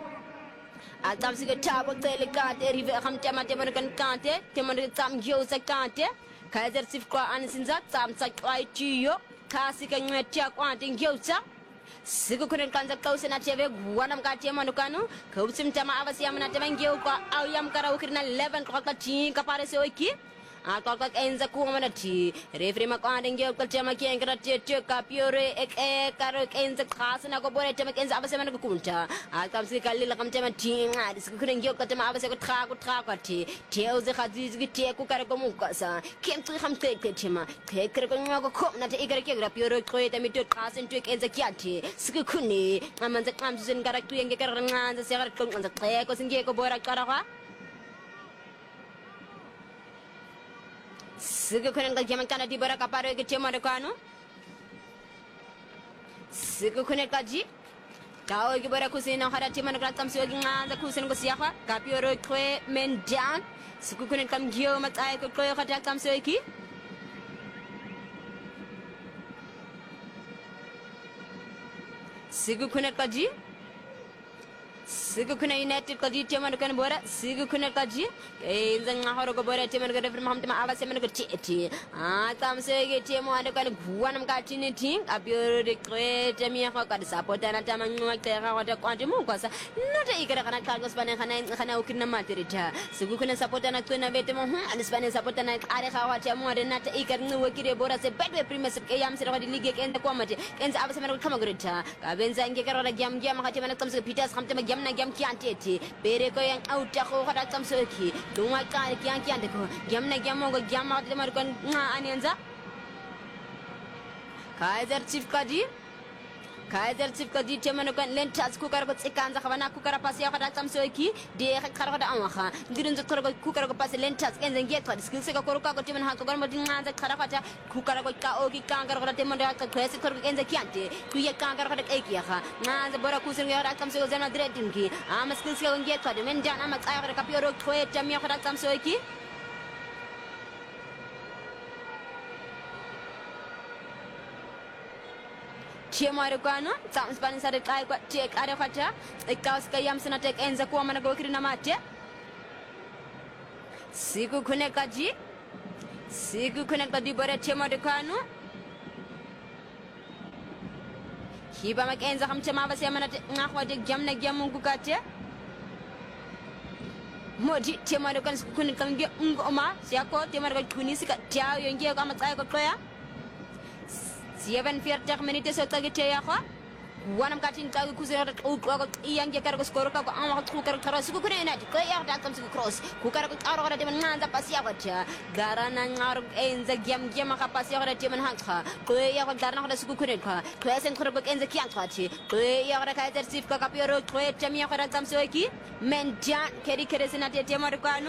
Atam sige tabo tele kate rive kham tama tama kan kate tama tam gyo sa kate Kaiser Chiefs kwa ansinza tam sa kwai chiyo kasi ka ngetia kwa tingyo sa Sigo kunen kanza kausa na teve guanam ka tema nukanu kausim tama avasi amna tama ngyo kwa au yam kara ukirna eleven kwa ka tin ka pare se oiki a ka ka enza ku mana ti refri ma kwa ngyo ka tema ki engra te te ka piore ek e karo enza khas na ko bore tema enza avasi mana ko kunta a kam si kalli la kam tema ti ngadi sigo kunen ngyo ka tema avasi ko tra ko tra ko ti te o ze khazi zi te ku kare ko mu ka sa kem tri kham te te tema ke kare ko ngwa ko ko na te igara ke gra piore ko te mi te khas en te enza ki ati sigo kuni amanza kam sin gara tu yenge kara nganza se gara ko nganza te ko singe ko bora kara kwa Sigo kunen ka jaman kana di bora ka pare ke tema de kanu Sigo kunen ka ji Kao ke bora kusina hara tema na tam se nganza kusina ko siya ka pioro ko men down Sigo kunen kam gyo matay ko ko ka tam se ki Sigo kunen ka ji Sigo kuna United ko di tema kan bora sigo kuna ka ji e zanga horo ko bora tema kan refre maham tema ava semen ko ti ah tam se ge tema ane kan guanam ka tini ting abio de krete mi ha ka support na tama ngwa te ga wata kwante mu kwasa nata ikara kana ka ko spane kana kana ukina materita sigo kuna support na tuna vete mo hu an spane support na are ga wata mo de nata ikar ni wakire bora se bedwe premier se ke yam se ko di ligue ke ende ko mate kenza ava semen ko kama grita ka benza nge kara jam jam ha tema na tam se pitas kham tema jam na jam kianteti bere ko yang auta ko hada tam soki duma ka kian kiante ko jam na jam ko jam ma de mar kon nga anenza Kaiser Chiefs ka di Kaiser Chiefs ka di tema kon len tas ku kar ko tsikanza khabana ku kar pasi hada tam soki de khar ko da amha ndirin zo ko ku kar ko pasi len tas kenza nge to skill se ko ko ko tema ha ko mo dinga za khara khata ku kar ko ka o ki kan kar ko tema da ka kwesi ko kenza kiante ku ye kan kar ko da kai ki ha nga za bora ku sin hada tam so zena dretin ki am skill se ko nge to de men dan am tsaya ko ka pioro ko tema hada tam soki Chema rekano tam spani sa de kai ko tek are khata ikaus ka yam sina tek enza ko mana go kirina mate Sigu kune kaji Sigu kune kadi bore chema rekano Hiba mak enza kham chema ba se mana ngakwa de jam na jam ku kate Modi chema rekano kune kam ge ngoma siako chema rekano kuni sika tiao yenge ko amatsaya ko toya seven forty minutes so tagi te ya kho wanam katin ka ku se ku ko yang je kar ko skor ka ko am ku kar kar su ku ne na ko ya da kam su cross ku kar ko aro da man nganda pas ya wacha garana ngar enza gem gem ka pas ya da man han ka ko ya ko garana da su ku ne ka ko sen ko ko enza kian ka ti ko ya da ka sif ka ka pioro ko tem ya ko da kam su ki men jan keri kere sina te te mar ko anu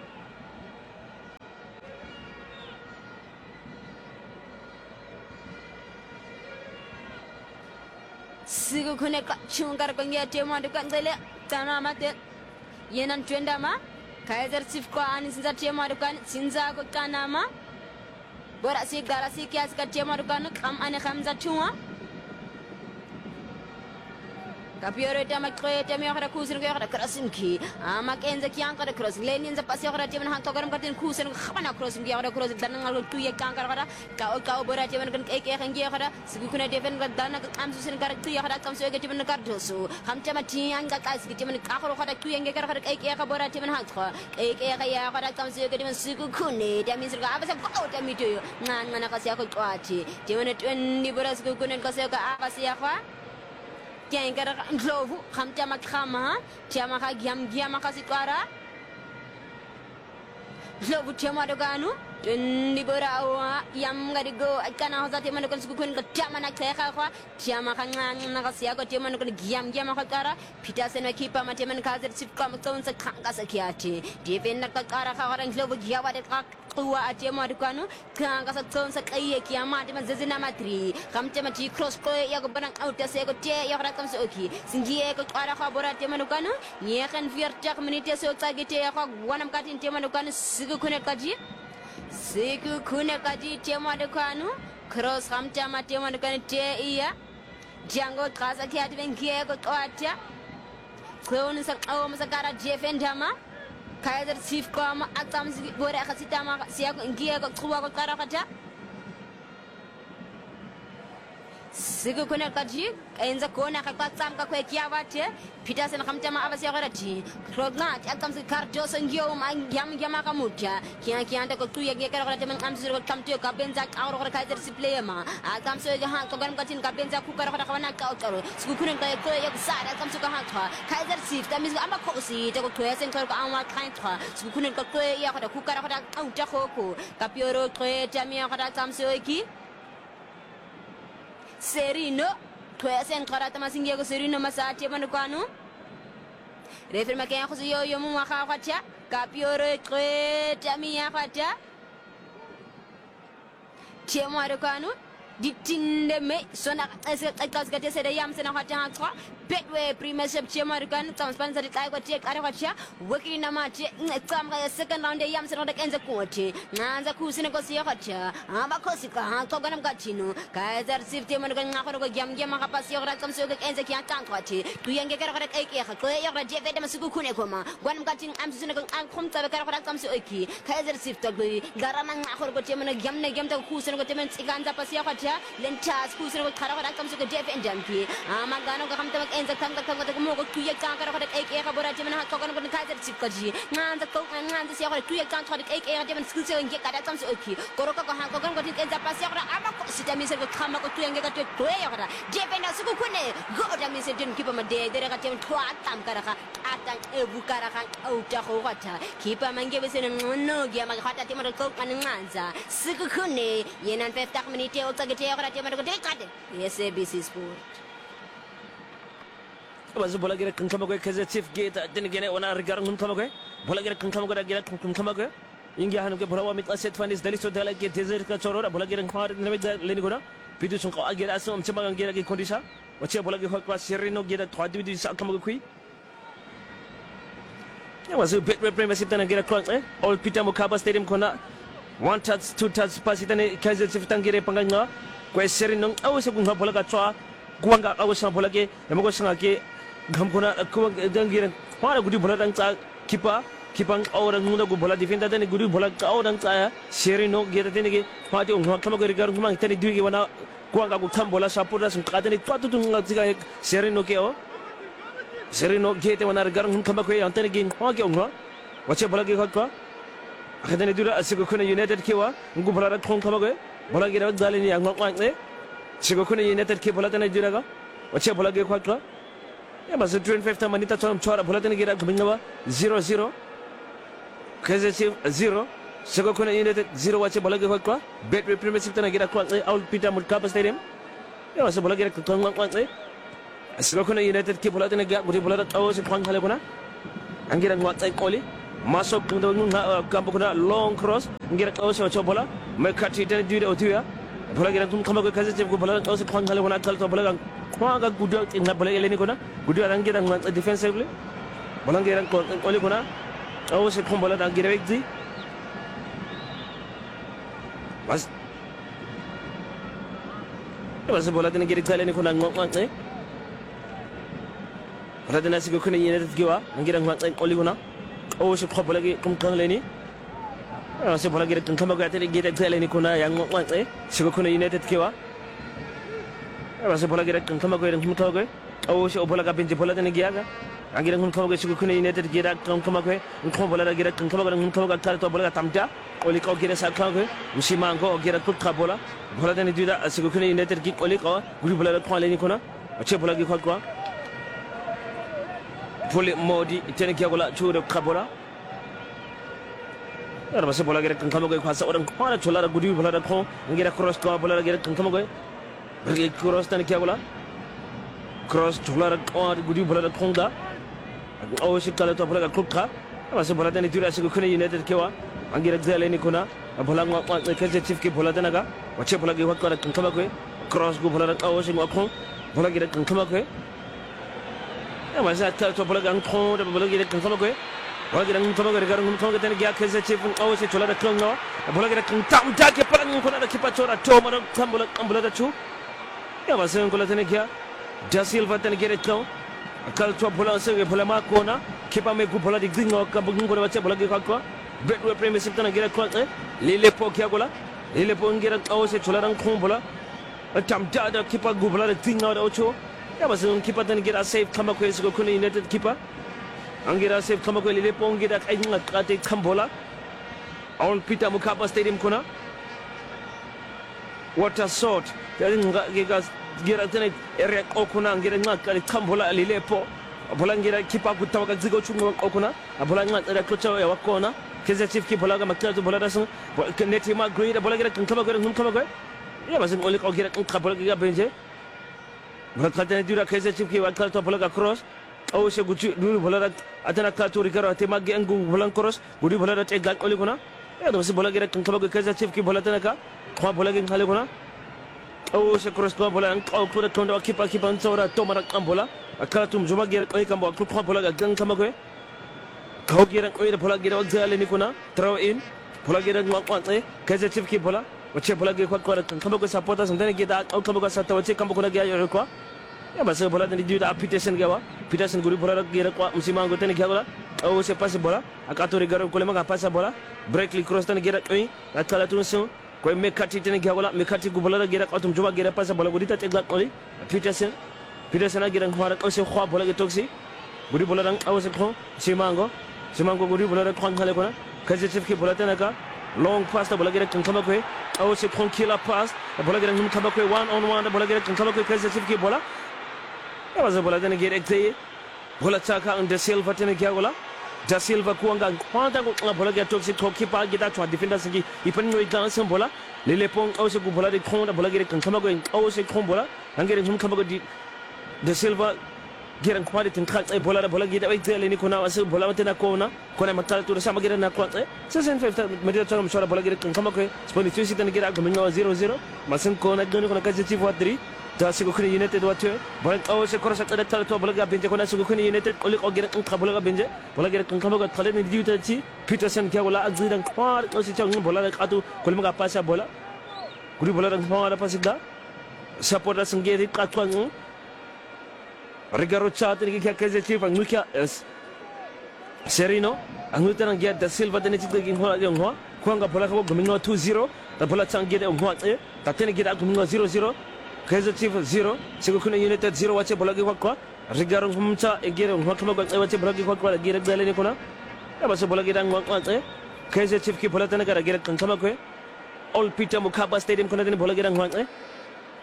sigu kune ka chungar ko ngia te mo de kan dele tana mate yenan twenda ma kaiser chief ko ani sinza te mo de kan sinza ko kana ma bora si gara si kias ka te mo de kan kam ani khamza tuwa kapiore te ma ko te mi khara kusir ko khara krasim ki ama kenza ki an khara cross lenin za pasi khara te man han to garam katin kusir khana cross ki khara cross dan ngal tu ye kan khara ka o ka o bora te man kan ke ke kan ge khara sigu kuna defen ga dan ka am su sen khara tu ye khara kam so ge te man kar dosu ham te ma ti an ga ka sigu te man ka khara khara tu ye ge khara ke ke ka bora te man han kha ke ke ka ya khara kam so ge te man sigu kune te min sir ga abasa ko te mi to yo ngan ngana ka sia ko twati te man twen ni bora sigu kuna ka sia ka abasa ya kha Kian gara ndlovu khamta makhama tiama ka giam giam ka sitwara ndlovu tiama doganu Tundi bora awa yam ngadi go akana hoza te manu kan suku kun ka tiama na kaya kwa tiama ka ngang na ka siya ko tiama manu kan giam giam ka kara pita sen ma kipa ma tiama ka zer sip ka ma tawon sa khanga sa kiati defend na ka kara ka orang globo giawa de ka tuwa tiama du kanu khanga sa tawon sa kaya kiama tiama zezina matri kam tiama ti cross ko ya ko banang out se ko te ya ra kam so ki singi ko kara ka bora tiama du kanu ni kan viertig minute so ta gete ya ko wanam ka tin tiama du kanu suku kun ka ji Siku kuna kaji tema dekanu cross hamta ma tema dekanu te iya jango kaza ki advenkie ko twata kweoni sa awo masakara jefendama kaiser chief ko ma atam si bore khasita ma siya ko ngie ko kuwa ko kara kata Siku kuna kaji enza kona ka kwatsam ka kwe kiawate pita sen khamta ma abasi garati krogna atam si karjo sangyo ma yam yama ka mutya kian kian ko tu yage kara kara temen amsi ko kamtu ka benza ka ro kara kaiser si plema atam so ha ko garam katin ka benza ku kara kara kana ka karo siku kuna ka ko ya sara atam so ka ha ka kaiser si tamis amba ko si te ko twesen ko ama kain ka siku kuna ko ko ya kara ku kara kara au ta ko ko ka pioro ko tamia kara atam so ki Serino, twesen karata masingia ko serino masati manu kanu. Refer makanya ko yo yo mu maka kwacha, kapiore kwe tamia kwacha. Chemo ado kanu, ditinde me sona ese kas gate se yam sena kwacha kwa. Betwe premiership chemo ado kanu, transparency di kai kwacha kare kwacha. Wiki na machi, tam ka second round yam sena dak enza kwacha. Nganza kusine ko siya kwacha. Amba ko sika ha to ganam kachino. Kaiser sifte man kan ngakho ko gyam gyam ka pasi ora kam so ke enza ki antang kwacha. Tu yang ke kare kare kai ke ko ya ra je vede masiku kune ko ma. Gwanam kachin am sine ko an khum ta kare kare kam so ki. Kaiser sifte go garama ngakho ko chemo na gyam na gyam ta kusine ko temen tsiganza pasi kwacha. Lentas kusine ko kare kare kam so ke je vende amki. Ama gano ka kam ta enza tanga tanga ta mo ko tu ya kan kare kare kai ke ka bora temen ha to gan ko Kaiser sifte ji. Nganza ko nganza siya ko tu ya kan kare kai ke temen skilse nge ka da kam so ki. Koro ko ha ko gan ko enza pasi ora ama ko sita mi se ko kama ko tu yang ke to to ya kara. Je vende suku kune go da mi se tin kipa ma de de ka temen twa tam kara ka atang e bu kara ka au ta ko kata. Kipa mange be se no ge ma kata temen ko kan nganza. Suku kune yenan fifty minute o ta ge te kara temen ko de ka de. S A B C Sport. Bazu bola gira kan kama ko kaze chief gate den gene ona rigar ngun kama ko bola gira kan kama ko da gira kan kama ko ingi hanu ke bola wa mit asset fanis dali so dala ke tezer ka chorora bola gira khar ne leni gona pidu sun ko agira asum chama gira ke kondisa wache bola gira ko sirino gira thwadi di sa kama ko kui ya wazu bet premiership tan gira kron eh all peter mukaba stadium kona one touch two touch pasitane kaze chief tan gira panganga ko sirino awse ko bola ka chwa kuanga awse bola ke emko sanga ke Gamkona ko dangiran para gudi bola dang cha kipa kipang orang ngunda go bola defender tani gudi bola ka orang cha serino geta tani ke pati ong kama go rigar ngumang tani duigi wana kuanga go tham bola sapura sung ka tani twatu tung nga serino ke o serino gete wana rigar ngum kama ko yan tani gin ha ke ong wache bola ke khot ko akadani dura asigo kuna united kewa ngu bola ra khong kama go bola gira dalini ang ngwang ne sigo kuna united ke bola tani dura ga wache bola ge kwatwa ya basi twenty-five manita tona mchora bola tena gira kumingawa zero zero Kaizer Chiefs zero Sekokuna United zero wache bola ge kwatwa Betway Premiership tena gira kwa Old Peter Mkapa Stadium ya basi bola gira kwa kwa Sekokuna United ki bola tena gira gudi bola tawo se kwang hale kuna angira ngwatsa koli masuk ndo kampo kuna long cross ngira tawo se wacho bola mekati tena jude otuya bola gira kum kama ko Kaizer Chiefs ko bola tawo se kwang hale kuna kal to bola kwa ga gudu ina bola eleni kuna gudu angira ngwatsa defensively bola ngira koli kuna tawo se kwang bola angira wekdi bas bas bola tena gira kale ni kuna ngwatsa Radina sigo kuna United giwa ngira ngwatsa koli kuna o se ko bola gi kum kan leni o se bola gi kan kama ga tele gi tele ni kuna yang ngwatsa sigo kuna United giwa o se bola gi kan kama ga kum to ga o se bola ga benje bola tene giya ga ngira kum kama ga sigo kuna United gi da kan kama ga kum bola gi kan kama ga kum kama ga kala to bola ga tamta o li ko gi sa kan ga musima ngo gi ra kut ka bola bola tene dida sigo kuna United gi o li ko guri bola ko leni kuna o ce bola gi ko ko Pole modi tene kiagola chudo kabola Ara basa bola gere kan kamo go kwasa odan kwana chola da gudi bola da ko ngira cross ko bola gere kan kamo go ri cross tene kiagola cross chola da ko gudi bola da konga o shi kala to bola ga klubka basa bola tene tira shi ko kuna United kewa angira zale ni kuna bola ngwa kwa Kaizer Chiefs ke bola tene ga wache bola ge wakko da kan kamo go cross go bola da o shi ngwa ko bola gere kan kamo go ya masa ta to bola gang tron da bola gire kan sama ko bola gire kan sama ko gar kan sama ko tan gya Kaizer Chiefs awo se chola da kan no bola gire kan tam ta ke palang ko da kipa chora to ma kan bola kan bola da chu ya masa ko la tan gya Da Silva tan gire kan kal to bola se bola ma ko na kipa me ku bola di gingo ka bugun ko da wache bola ge ka ko Betway Premiership tan gire ko lile po kya gola lile po ngira awo se chola ran ko bola tam ta da kipa gu bola da gingo da ocho Ya basi kipa tan gira save kama ko esigo kuna United kipa angira save kama ko lile pongira kai nga kate kambola Old Peter Mkapa Stadium kuna what a sort yari nga gira gira tan area ko kuna ngira nga kate kambola lile po bola ngira kipa kutawa zigo chungo ko kuna bola nga tsara kocha ya wakona Kaizer Chiefs kipa ga makata bola da sun neti ma grade bola gira kama ko hun kama ko ya basi oli ko gira kan bola gira benje Rakatene dura Kaizer Chiefs ki wakal to bola cross o se guchi duru bola atana ka to rigaro te magge angu bola cross gudi bola te gal oli kuna ya do se bola gere kan kaba Kaizer Chiefs ki bola tana ka ko bola ge khale kuna o se cross ko bola an ko ko to ndo kipa kipa nsora to mara kan bola akala tum juma gere ko kan bola ko bola ga gan kama ko ko gere ko de bola gere wa zale ni kuna throw in bola gere ngwa kwante Kaizer Chiefs ki bola wache bola ge kwa kwa kan kaba ko supporters ndane ge da ko kaba ko sa wache kan ko na ge ya ko ya basa bola tani juda Peterson gawa Peterson guri bola gira kwa msima ngo tani gawa o se passe bola akato rigaro ko le maga passa bola breakly cross tani gira oi akala tunso ko mekati tani gawa mekati gu bola gira ko tum juba gira passa bola gudi ta tegla ko Peterson Peterson gira ngwara ko se khwa bola ge toksi guri bola dang aw se ko simango simango guri bola ko ngale ko na Kaizer Chiefs ki bola tani ka long pass bola gira kan kama ko aw se kon killer pass bola gira ngum kama ko one on one bola gira kan kama ko Kaizer Chiefs ki bola Ya basa bola tene gere ekte bola taka on Da Silva tene kya gola Da Silva kuanga kwanta ko bola ge toxic ko kipa gita twa defender singi ipan no idan sem bola lele pong o se ku bola de khonda bola gere kan kama ko o se khon bola angere hum kama ko di Da Silva gere kwade tin khat ay bola bola gita ay tele ni kuna wasu bola tena kona kona matal to sama gere na kwate season five media to mshora bola gere kan kama ko sponi tusi tene gere ko minga zero zero masen kona gani kona Kaizer Chiefs wadri Da sigo kuna United watu bola o se korasa kada tala to bola ga benje kona sigo kuna United oli ko gere kan bola ga benje bola gere kan kama ko tale ni diuta ci Peterson kya wala azidan kwar o se chang bola ga atu ko ma ga passa bola guri bola dan kwar da pasida supporter singeri ka twang rigaro chat ni kya Kaizer Chiefs ang kya Serino ang utang gya Da Silva de ni ci gi hola de ngwa kwanga bola ko gumingo two zero da bola chang gere ngwa e ta tene gere gumingo zero zero Kaizer Chiefs zero sigo kuna United zero wache bola ge kwa rigaro humcha egere ngwa kama gwa wache bola ge kwa kwa gere dale ni kuna ya basa bola ge dang ngwa kwa Kaizer Chiefs ki bola tana gara gere kan kama ko Old Peter Mkapa Stadium kuna tani bola ge dang ngwa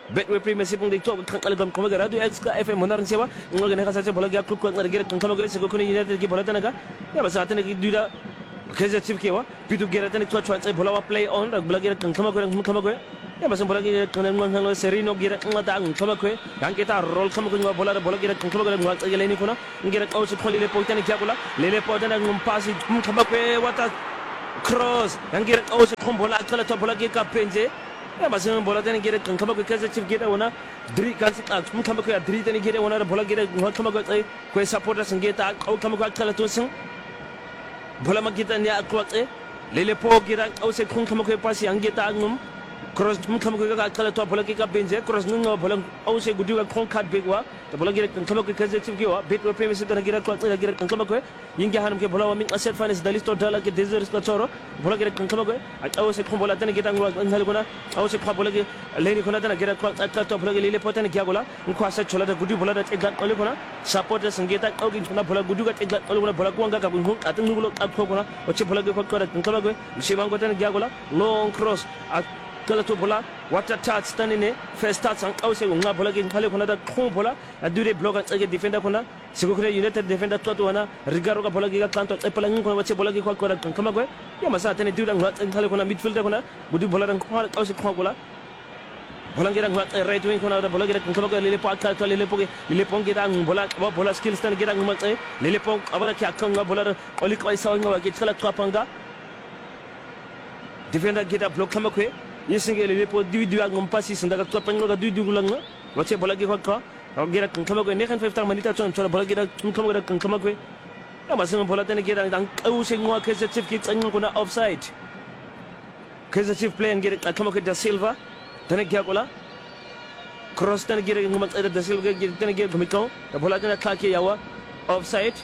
Betway Primacy Pung Talk Kankalam Komaga Radio X F M Monar Sewa, Morgan Hasa Bolaga Cook and get Kankamagres, Kokuni United Gibolatanaga, Yabasatan Duda, Kaza Chipkewa, Pitu Geratan to try to Bola play on, Blagat and Kamagre and Kamagre, Yabasan Bolagi, Serino, Get Matang, Kamakwe, Yanketa, Roll Kamaga, Bola, Bolaga, and Kamaga, Elenicona, and get also Polile Potani Capula, Lele Potana, Passi, Kamakwe, what a cross, and get also Combola, Kalatobolagi, Penze. Ya masih bola tadi kira kangkama kau kerja cip kira wana dri kan kangkama kau dri tadi kira wana bola kira kangkama kau kau supporter senggeta kau kangkama kau kalah tu seng bola mak kita ni aku eh lele po kira kau se kangkama kau pasi anggeta angum cross kangkama kau kalah tu bola kira benje cross nunga bola kau se gudu kau kat begwa bola kira kangkama kau kerja cip kira bet berapa mesti tadi kira kau kira kangkama kau Yinga hanam ke bola waming asset finance dalisto dala ke desert ka choro bola ke kankama ko aw se khom bola tane ke tangwa ngal kona aw se khwa bola ke leni kona tane ke ka ka to bola ke lele potane ke gola ko asa chola da gudi bola da tegla ole kona support sangeta aw ke kona bola gudu ka tegla ole kona bola ko anga ka ko atang nulo ak ko kona oche bola ke ko ko kankama ko shimang ko tane ke gola long cross kala to bola water touch tane ne first touch ang aw se nga bola ke khale kona da khom bola adure block ke defender kona Sigukune United defender tu wana Rigaro ka bola giga kanto e pala ngko wache bola giga ko kama ko ya masa tane diuda ngwa ngale kona midfielder kona budi bola dang ko ko se ko bola bola ngira ngwa right wing kona bola giga kama ko lele pa ka to lele po lele po giga bola bola skills tan giga ngma e lele po abara ki akka ngwa bola oli ko isa ngwa ki kala to panga defender giga block kama ko yesinge lele po diu diu ngum pasi sandaga to panga ga diu diu langa wache bola giga ko Gira kangkama ko nekan fifty manita chon chon bola gira kangkama ko kangkama ko ya masing bola tane gira dang au singwa kesa chief ki tsang ko na offside kesa chief play gira kangkama ko da silva tane gira kola cross tane gira ngum tsada da silva gira tane gira gumiko da bola tane khake yawa offside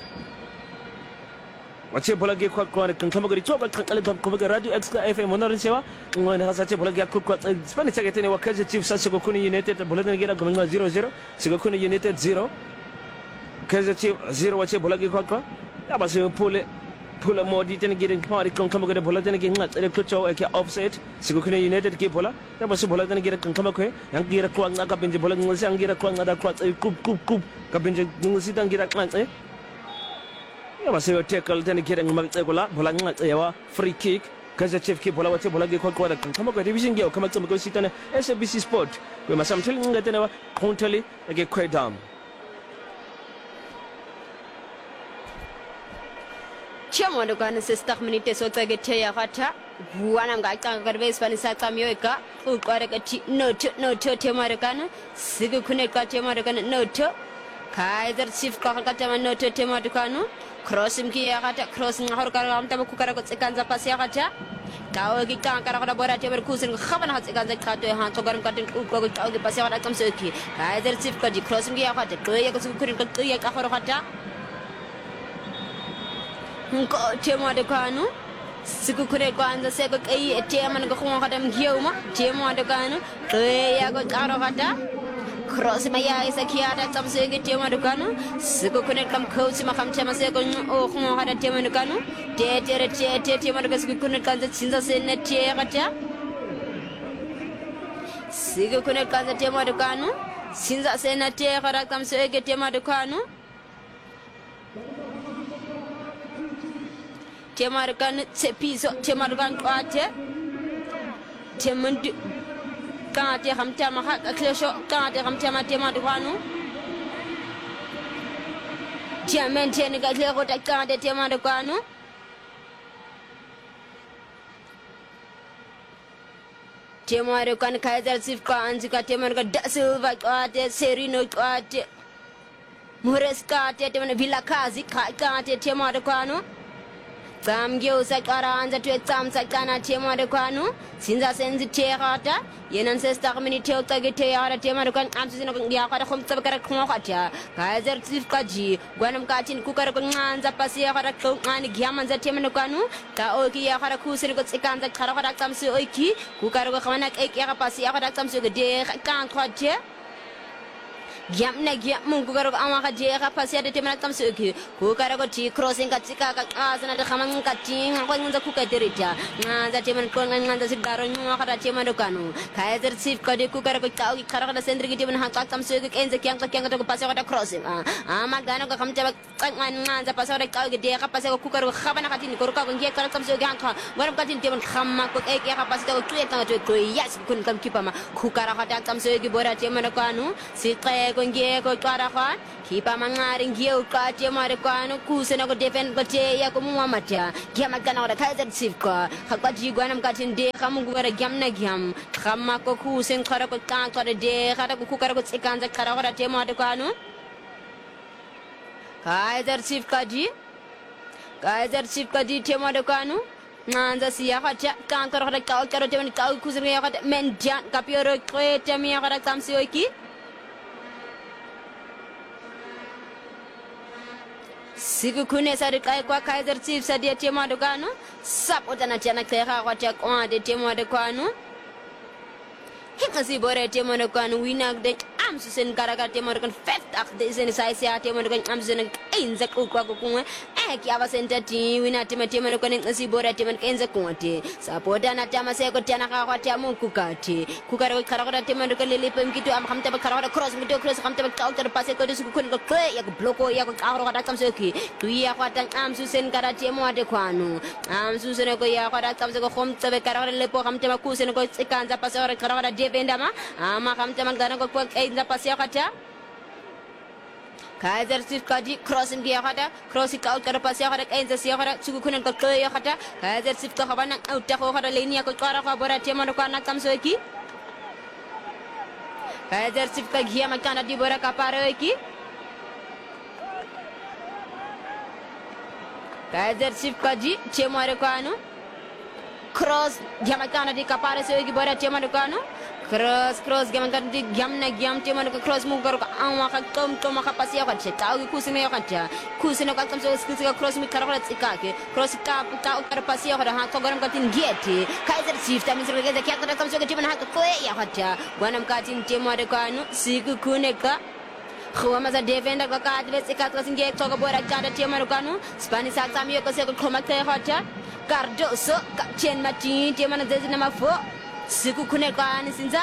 wache bola gira ko ko kangkama ko choba kankale ko ko radio x F M monar sewa ngone hasa che bola gira ko ko spanish ke tane wakaje chief sa ko kuni united bola tane gira gumenga zero zero Sigakuni United zero, Kaza Chief zero. Wache bola ke kwa ya basi pule pule modi tena giring pari kangkama ko bola tena giring ngat ele kucho ke offset Sigakuni United ke bola ya basi bola tena giring kangkama ko yang gira kwa ngaka benje bola ngulsi yang gira kwa ngada kwa kup kup kup ka benje ngulsi tang gira ngat eh ya basi tackle tena giring ngat bola bola ngat ya free kick Kaza Chief ke bola wache bola ke kwa kwa kangkama ko division ge kama tsama ko sitana S B C Sport ko masam tell nga tena kontali ke kwa dam Chamo ndo kana sestak minute sota ke teya kata buana nga ka garbe spani sa kamyoeka u kware ka ti no to no to temare kana sigu kune ka temare kana no to Kaiser Chief ka ka tema no to temare kana cross mki ya kata cross ngahor ka am tama ku kara ko tsekanza pas ya kata Kau ki ka kara kara bora temare kusin khabana hat tsekanza ka to ha to garam ka tin ku ko ka pas ya kata kam se ki Kaiser Chief ka di cross mki ya kata to ya ko su kurin ka ya ka hor kata Nko tema de kanu siku kure kwanza seko kai tema ngo khon kata mgiuma tema de kanu to ya ko karo kata cross maya isa kiata tamse ke tema de kanu siku kune kam coach ma kam tema seko o khon kata tema de kanu te te te te tema de siku kune kanza chinza se ne te kata siku kune kanza tema de kanu chinza se ne te kata tamse ke tema de kanu Temarkan sepiso temarkan kwate temund kate hamta ma hak klesho kate hamta ma temadwanu tiamen ten ga lego ta kate temadwanu temarkan Kaiser Chief ka anzika temarkan dasilva kwate serino kwate mures kate teman villa kazi kate temadwanu Samgyo sakara anza tu exam sakana tema de kwanu sinza senzi terata yenan sesta kmini te okage te ara tema de kwan amsi sino ngia kwata khom tsabakara khmo kwata Kaiser Chief kaji gwanam katin kukara ko nganza pasi ya kwata ko ngani giamanza tema de kwanu ka oki ya kwata kusini ko tsikanza khara kwata kamsi oki kukara ko khwana ke ya pasi ya kwata kamsi de kan kwate Giam na giam mung ku karo ama ka je ka pasia de temana tam suki ku karo ko ti crossing ka tika ka asana de khamang ka ting ko ngunza ku ka derita nga za teman ko nga nga si daro nyu ka ta teman do kanu kaiser chief ka de ku karo ko tau ki karo ka sendri ki teman ha ka tam suki kenza kyang ka kyang ka ko pasia ka crossing ama gano ka khamcha ba nga nga za pasia ka tau ki de ka pasia ku karo khabana ka tin ko ka ngi ka tam suki ha ka ngam ka tin teman khamma ko e ka pasia ko tu ka tu ko yes kun kam kipama ku karo ka tam suki bora teman ko anu si ngie ko twara khan kipa mangari ngie ka te mare kwano kusena ko defend ko te ya ko mu matia giam kana ora kaiser chief ko hakwa ji gwanam ka tin de khamu ngara giam na giam khamma ko kusen khara ko ta ko de khara ko kukara ko tsikanza khara ora te mare kwano kaiser chief ka ji kaiser chief ka ji te mare kwano nanza siya khacha kan kara kara ka kara te men ka kusen ya kha men jan kapioro ko te mi ya kara tamsi oiki siku kune sari kai kwa kaiser chief sadia tema do kanu sapota na tiana kera kwa tia kwa de tema do kanu hikasi bore tema do kanu winak de am susen karaga tema do kan fifth ak de sen sai sia tema do kan am susen inza ku kwa ku kun e ki aba senta ti wina tema tema do kan ngasi bore tema kan inza ku ti sapota na tema se ko tiana ka kwa tia mu ku ka ti ku karaga karaga tema do kan lele pem kitu am khamta ba karaga cross mi do cross khamta ba ka ta pase ko de su kun ko kle ya ko bloko ya ko ka ro ka tam se ki tuya kwa tang am susen karate mo ade kwanu am susen ko ya kwa tam se ko khom tsabe karare le po kham tema kusen ko tsikanza pasore karare de bendama ama kham tema gana ko ko einza pasya kata kaiser chief kaji crossing dia kata cross ka out kara pasya kara einza sia kara suku kunen ko ya kata kaiser chief ko habana out ta ko kara lenia ko kara ko bora tema ko na tam se ki kaiser chief ka gia makana di bora ka pare ki kaiser chief kaji chemare kwano cross giamakana di kapare se gi bora chemare kwano cross cross giamakana di giamna giam chemare cross mu garo anwa ka tom tom ka pasia ka cheta gi kusine ka cha kusine ka kam so skisi ka cross mi kara tsikake cross ka ka ka pasia ka ha to garam ka tin gieti kaiser chief ta mi se ga ka ka kam so ga chemana ha ko ya ka cha wanam ka tin chemare kwano siku kuneka khoma za defender ka ka adve tsikat ka singe to ka bora ka da tema kanu spanish sa tamio ko se ko khoma te hota Cardoso ka chen mati tema na zezi na mafo siku kune ka ni sinza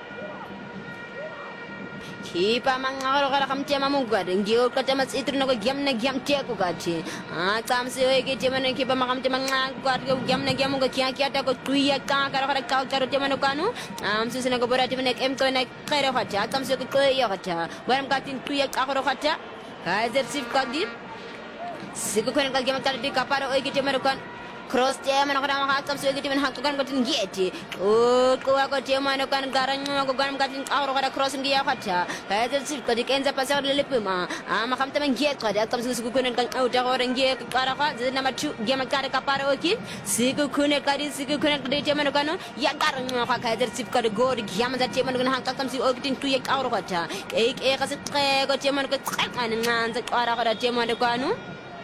kipa mangaro kala kam tema mu ga ngio ka tema itru na ko giam na giam te ko ga ti a tam se o ke tema na kipa makam tema ga ko giam na giam ga kya kya ta ko tuya ka ka ka ka ka tema na kanu am su sina ko bora tema na em ko na khaira hota tam se ko ya hota baram ka tin tuya ka ko hota kaiser chief ka di siku kune ka giam ta di ka para o ke tema kan cross tema na kana ha tam se ke tema ha ko kan ko tin gieti o ko ko tema na kan garan ko garam ka tin ka ro ka cross ngi ya hota kaiser chief ka di kenza pasar le pema ama kam tema giet ka da tam se siku kune kan au ta ro ngi ka para ka zina ma tu giam ka ka para o ki siku kune ka di siku kune ka di tema na kanu ya garan ka kaiser chief ka di go di giam za tema na ha ka tam se o ki tin tu ya ka ro hota e e ka se tre ko tema na ka kan ngan za ka ra ka tema na kanu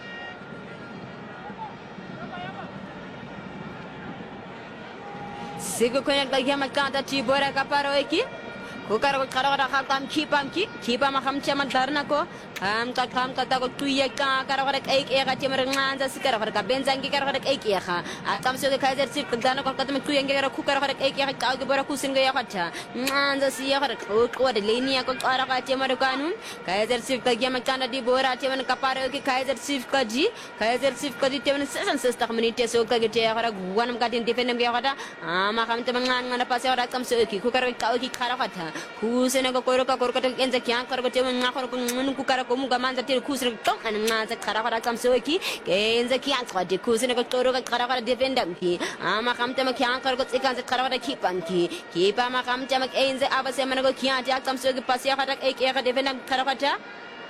siku kwenye kagia makanta tibora kaparo eki kukara kukara kara kam kipam ki kipam makam chama darna ko am ka kam kata ko tuye ka kara kara ek ek ati merenganza sikara kara benzangi kara kara ek ek atam so ke kaiser chief kagana ko kata tuye kara kukara kara ek ek ka bora kusinga ya kata nganza siya kara ko ko de lenia ko kara kara ati merekanu kaiser chief kagia makanta di bora ati men kaparo eki kaiser chief kaji kaiser chief kaji temen sesan sestak menite so ka gete kara guanam katin defendem ya kata ama kam temengan ngana pasya kara kam so eki kukara ka eki kara kata kusena ko koro ka koro ka enza kyan karo ko temen ngakoro ko mun ku kara ko mu ga manza tir kusena ko kan ngaza kara kara kam so eki enza kyan ko de kusena ko koro ka kara kara defendam ki ama kam tema kyan karo ko tsikanza kara kara kipan ki kipa ma kam tema enza abase man ko kyan ja kam so eki pasya kara ek ek defendam kara kara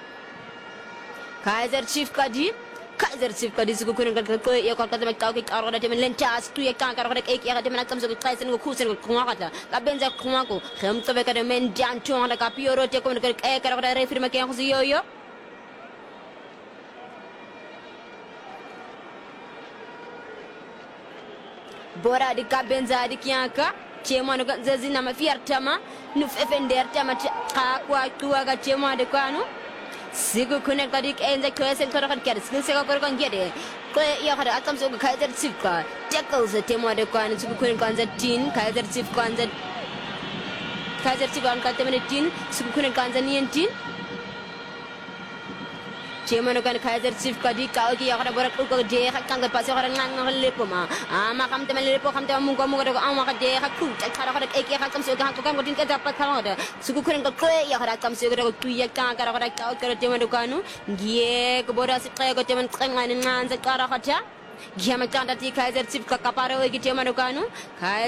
kaiser chief kadi kaiser chief kadi suku kunen ka ko ya ko ka tema ka ko karo da temen lentas tu ya kan karo ka ek ek defendam kam so ko kaisen ko kusena ko ngakata ka benza ko ngako kham to be ka de men jan tu da ka pioro te ko ka ek karo da refirma ke ko yo yo bora di ka benza di kianka chema no zazi na mafiar tama nufefender tama kakwa tua ka tema de kwano sigu kunen kadik enza kwesen kora kan ker sigu sega kora kan gede ko ya kada atam so kaiser sifka tackles tema de kwano sigu kunen kanza tin kaiser sif kanza kaiser sif kan katemene tin sigu kunen kanza nien tin Cemano kan Kaiser Chief kadi kau ki yakada borak ko je hak kang pas yakada ngang lepo ma ama kam temen lepo kam temen mungo mungo ko ama ka je hak ku tak kada kada ek hak kam so hak kam ko tin ka dapat kada suku kuren ko ko yakada kam so ko tu yak ka kada kada kau kada temen kanu gie ko boras ka ko temen ngang ngang kada kada gie ma kanda ti Kaiser Chief ka kaparo ki temen kanu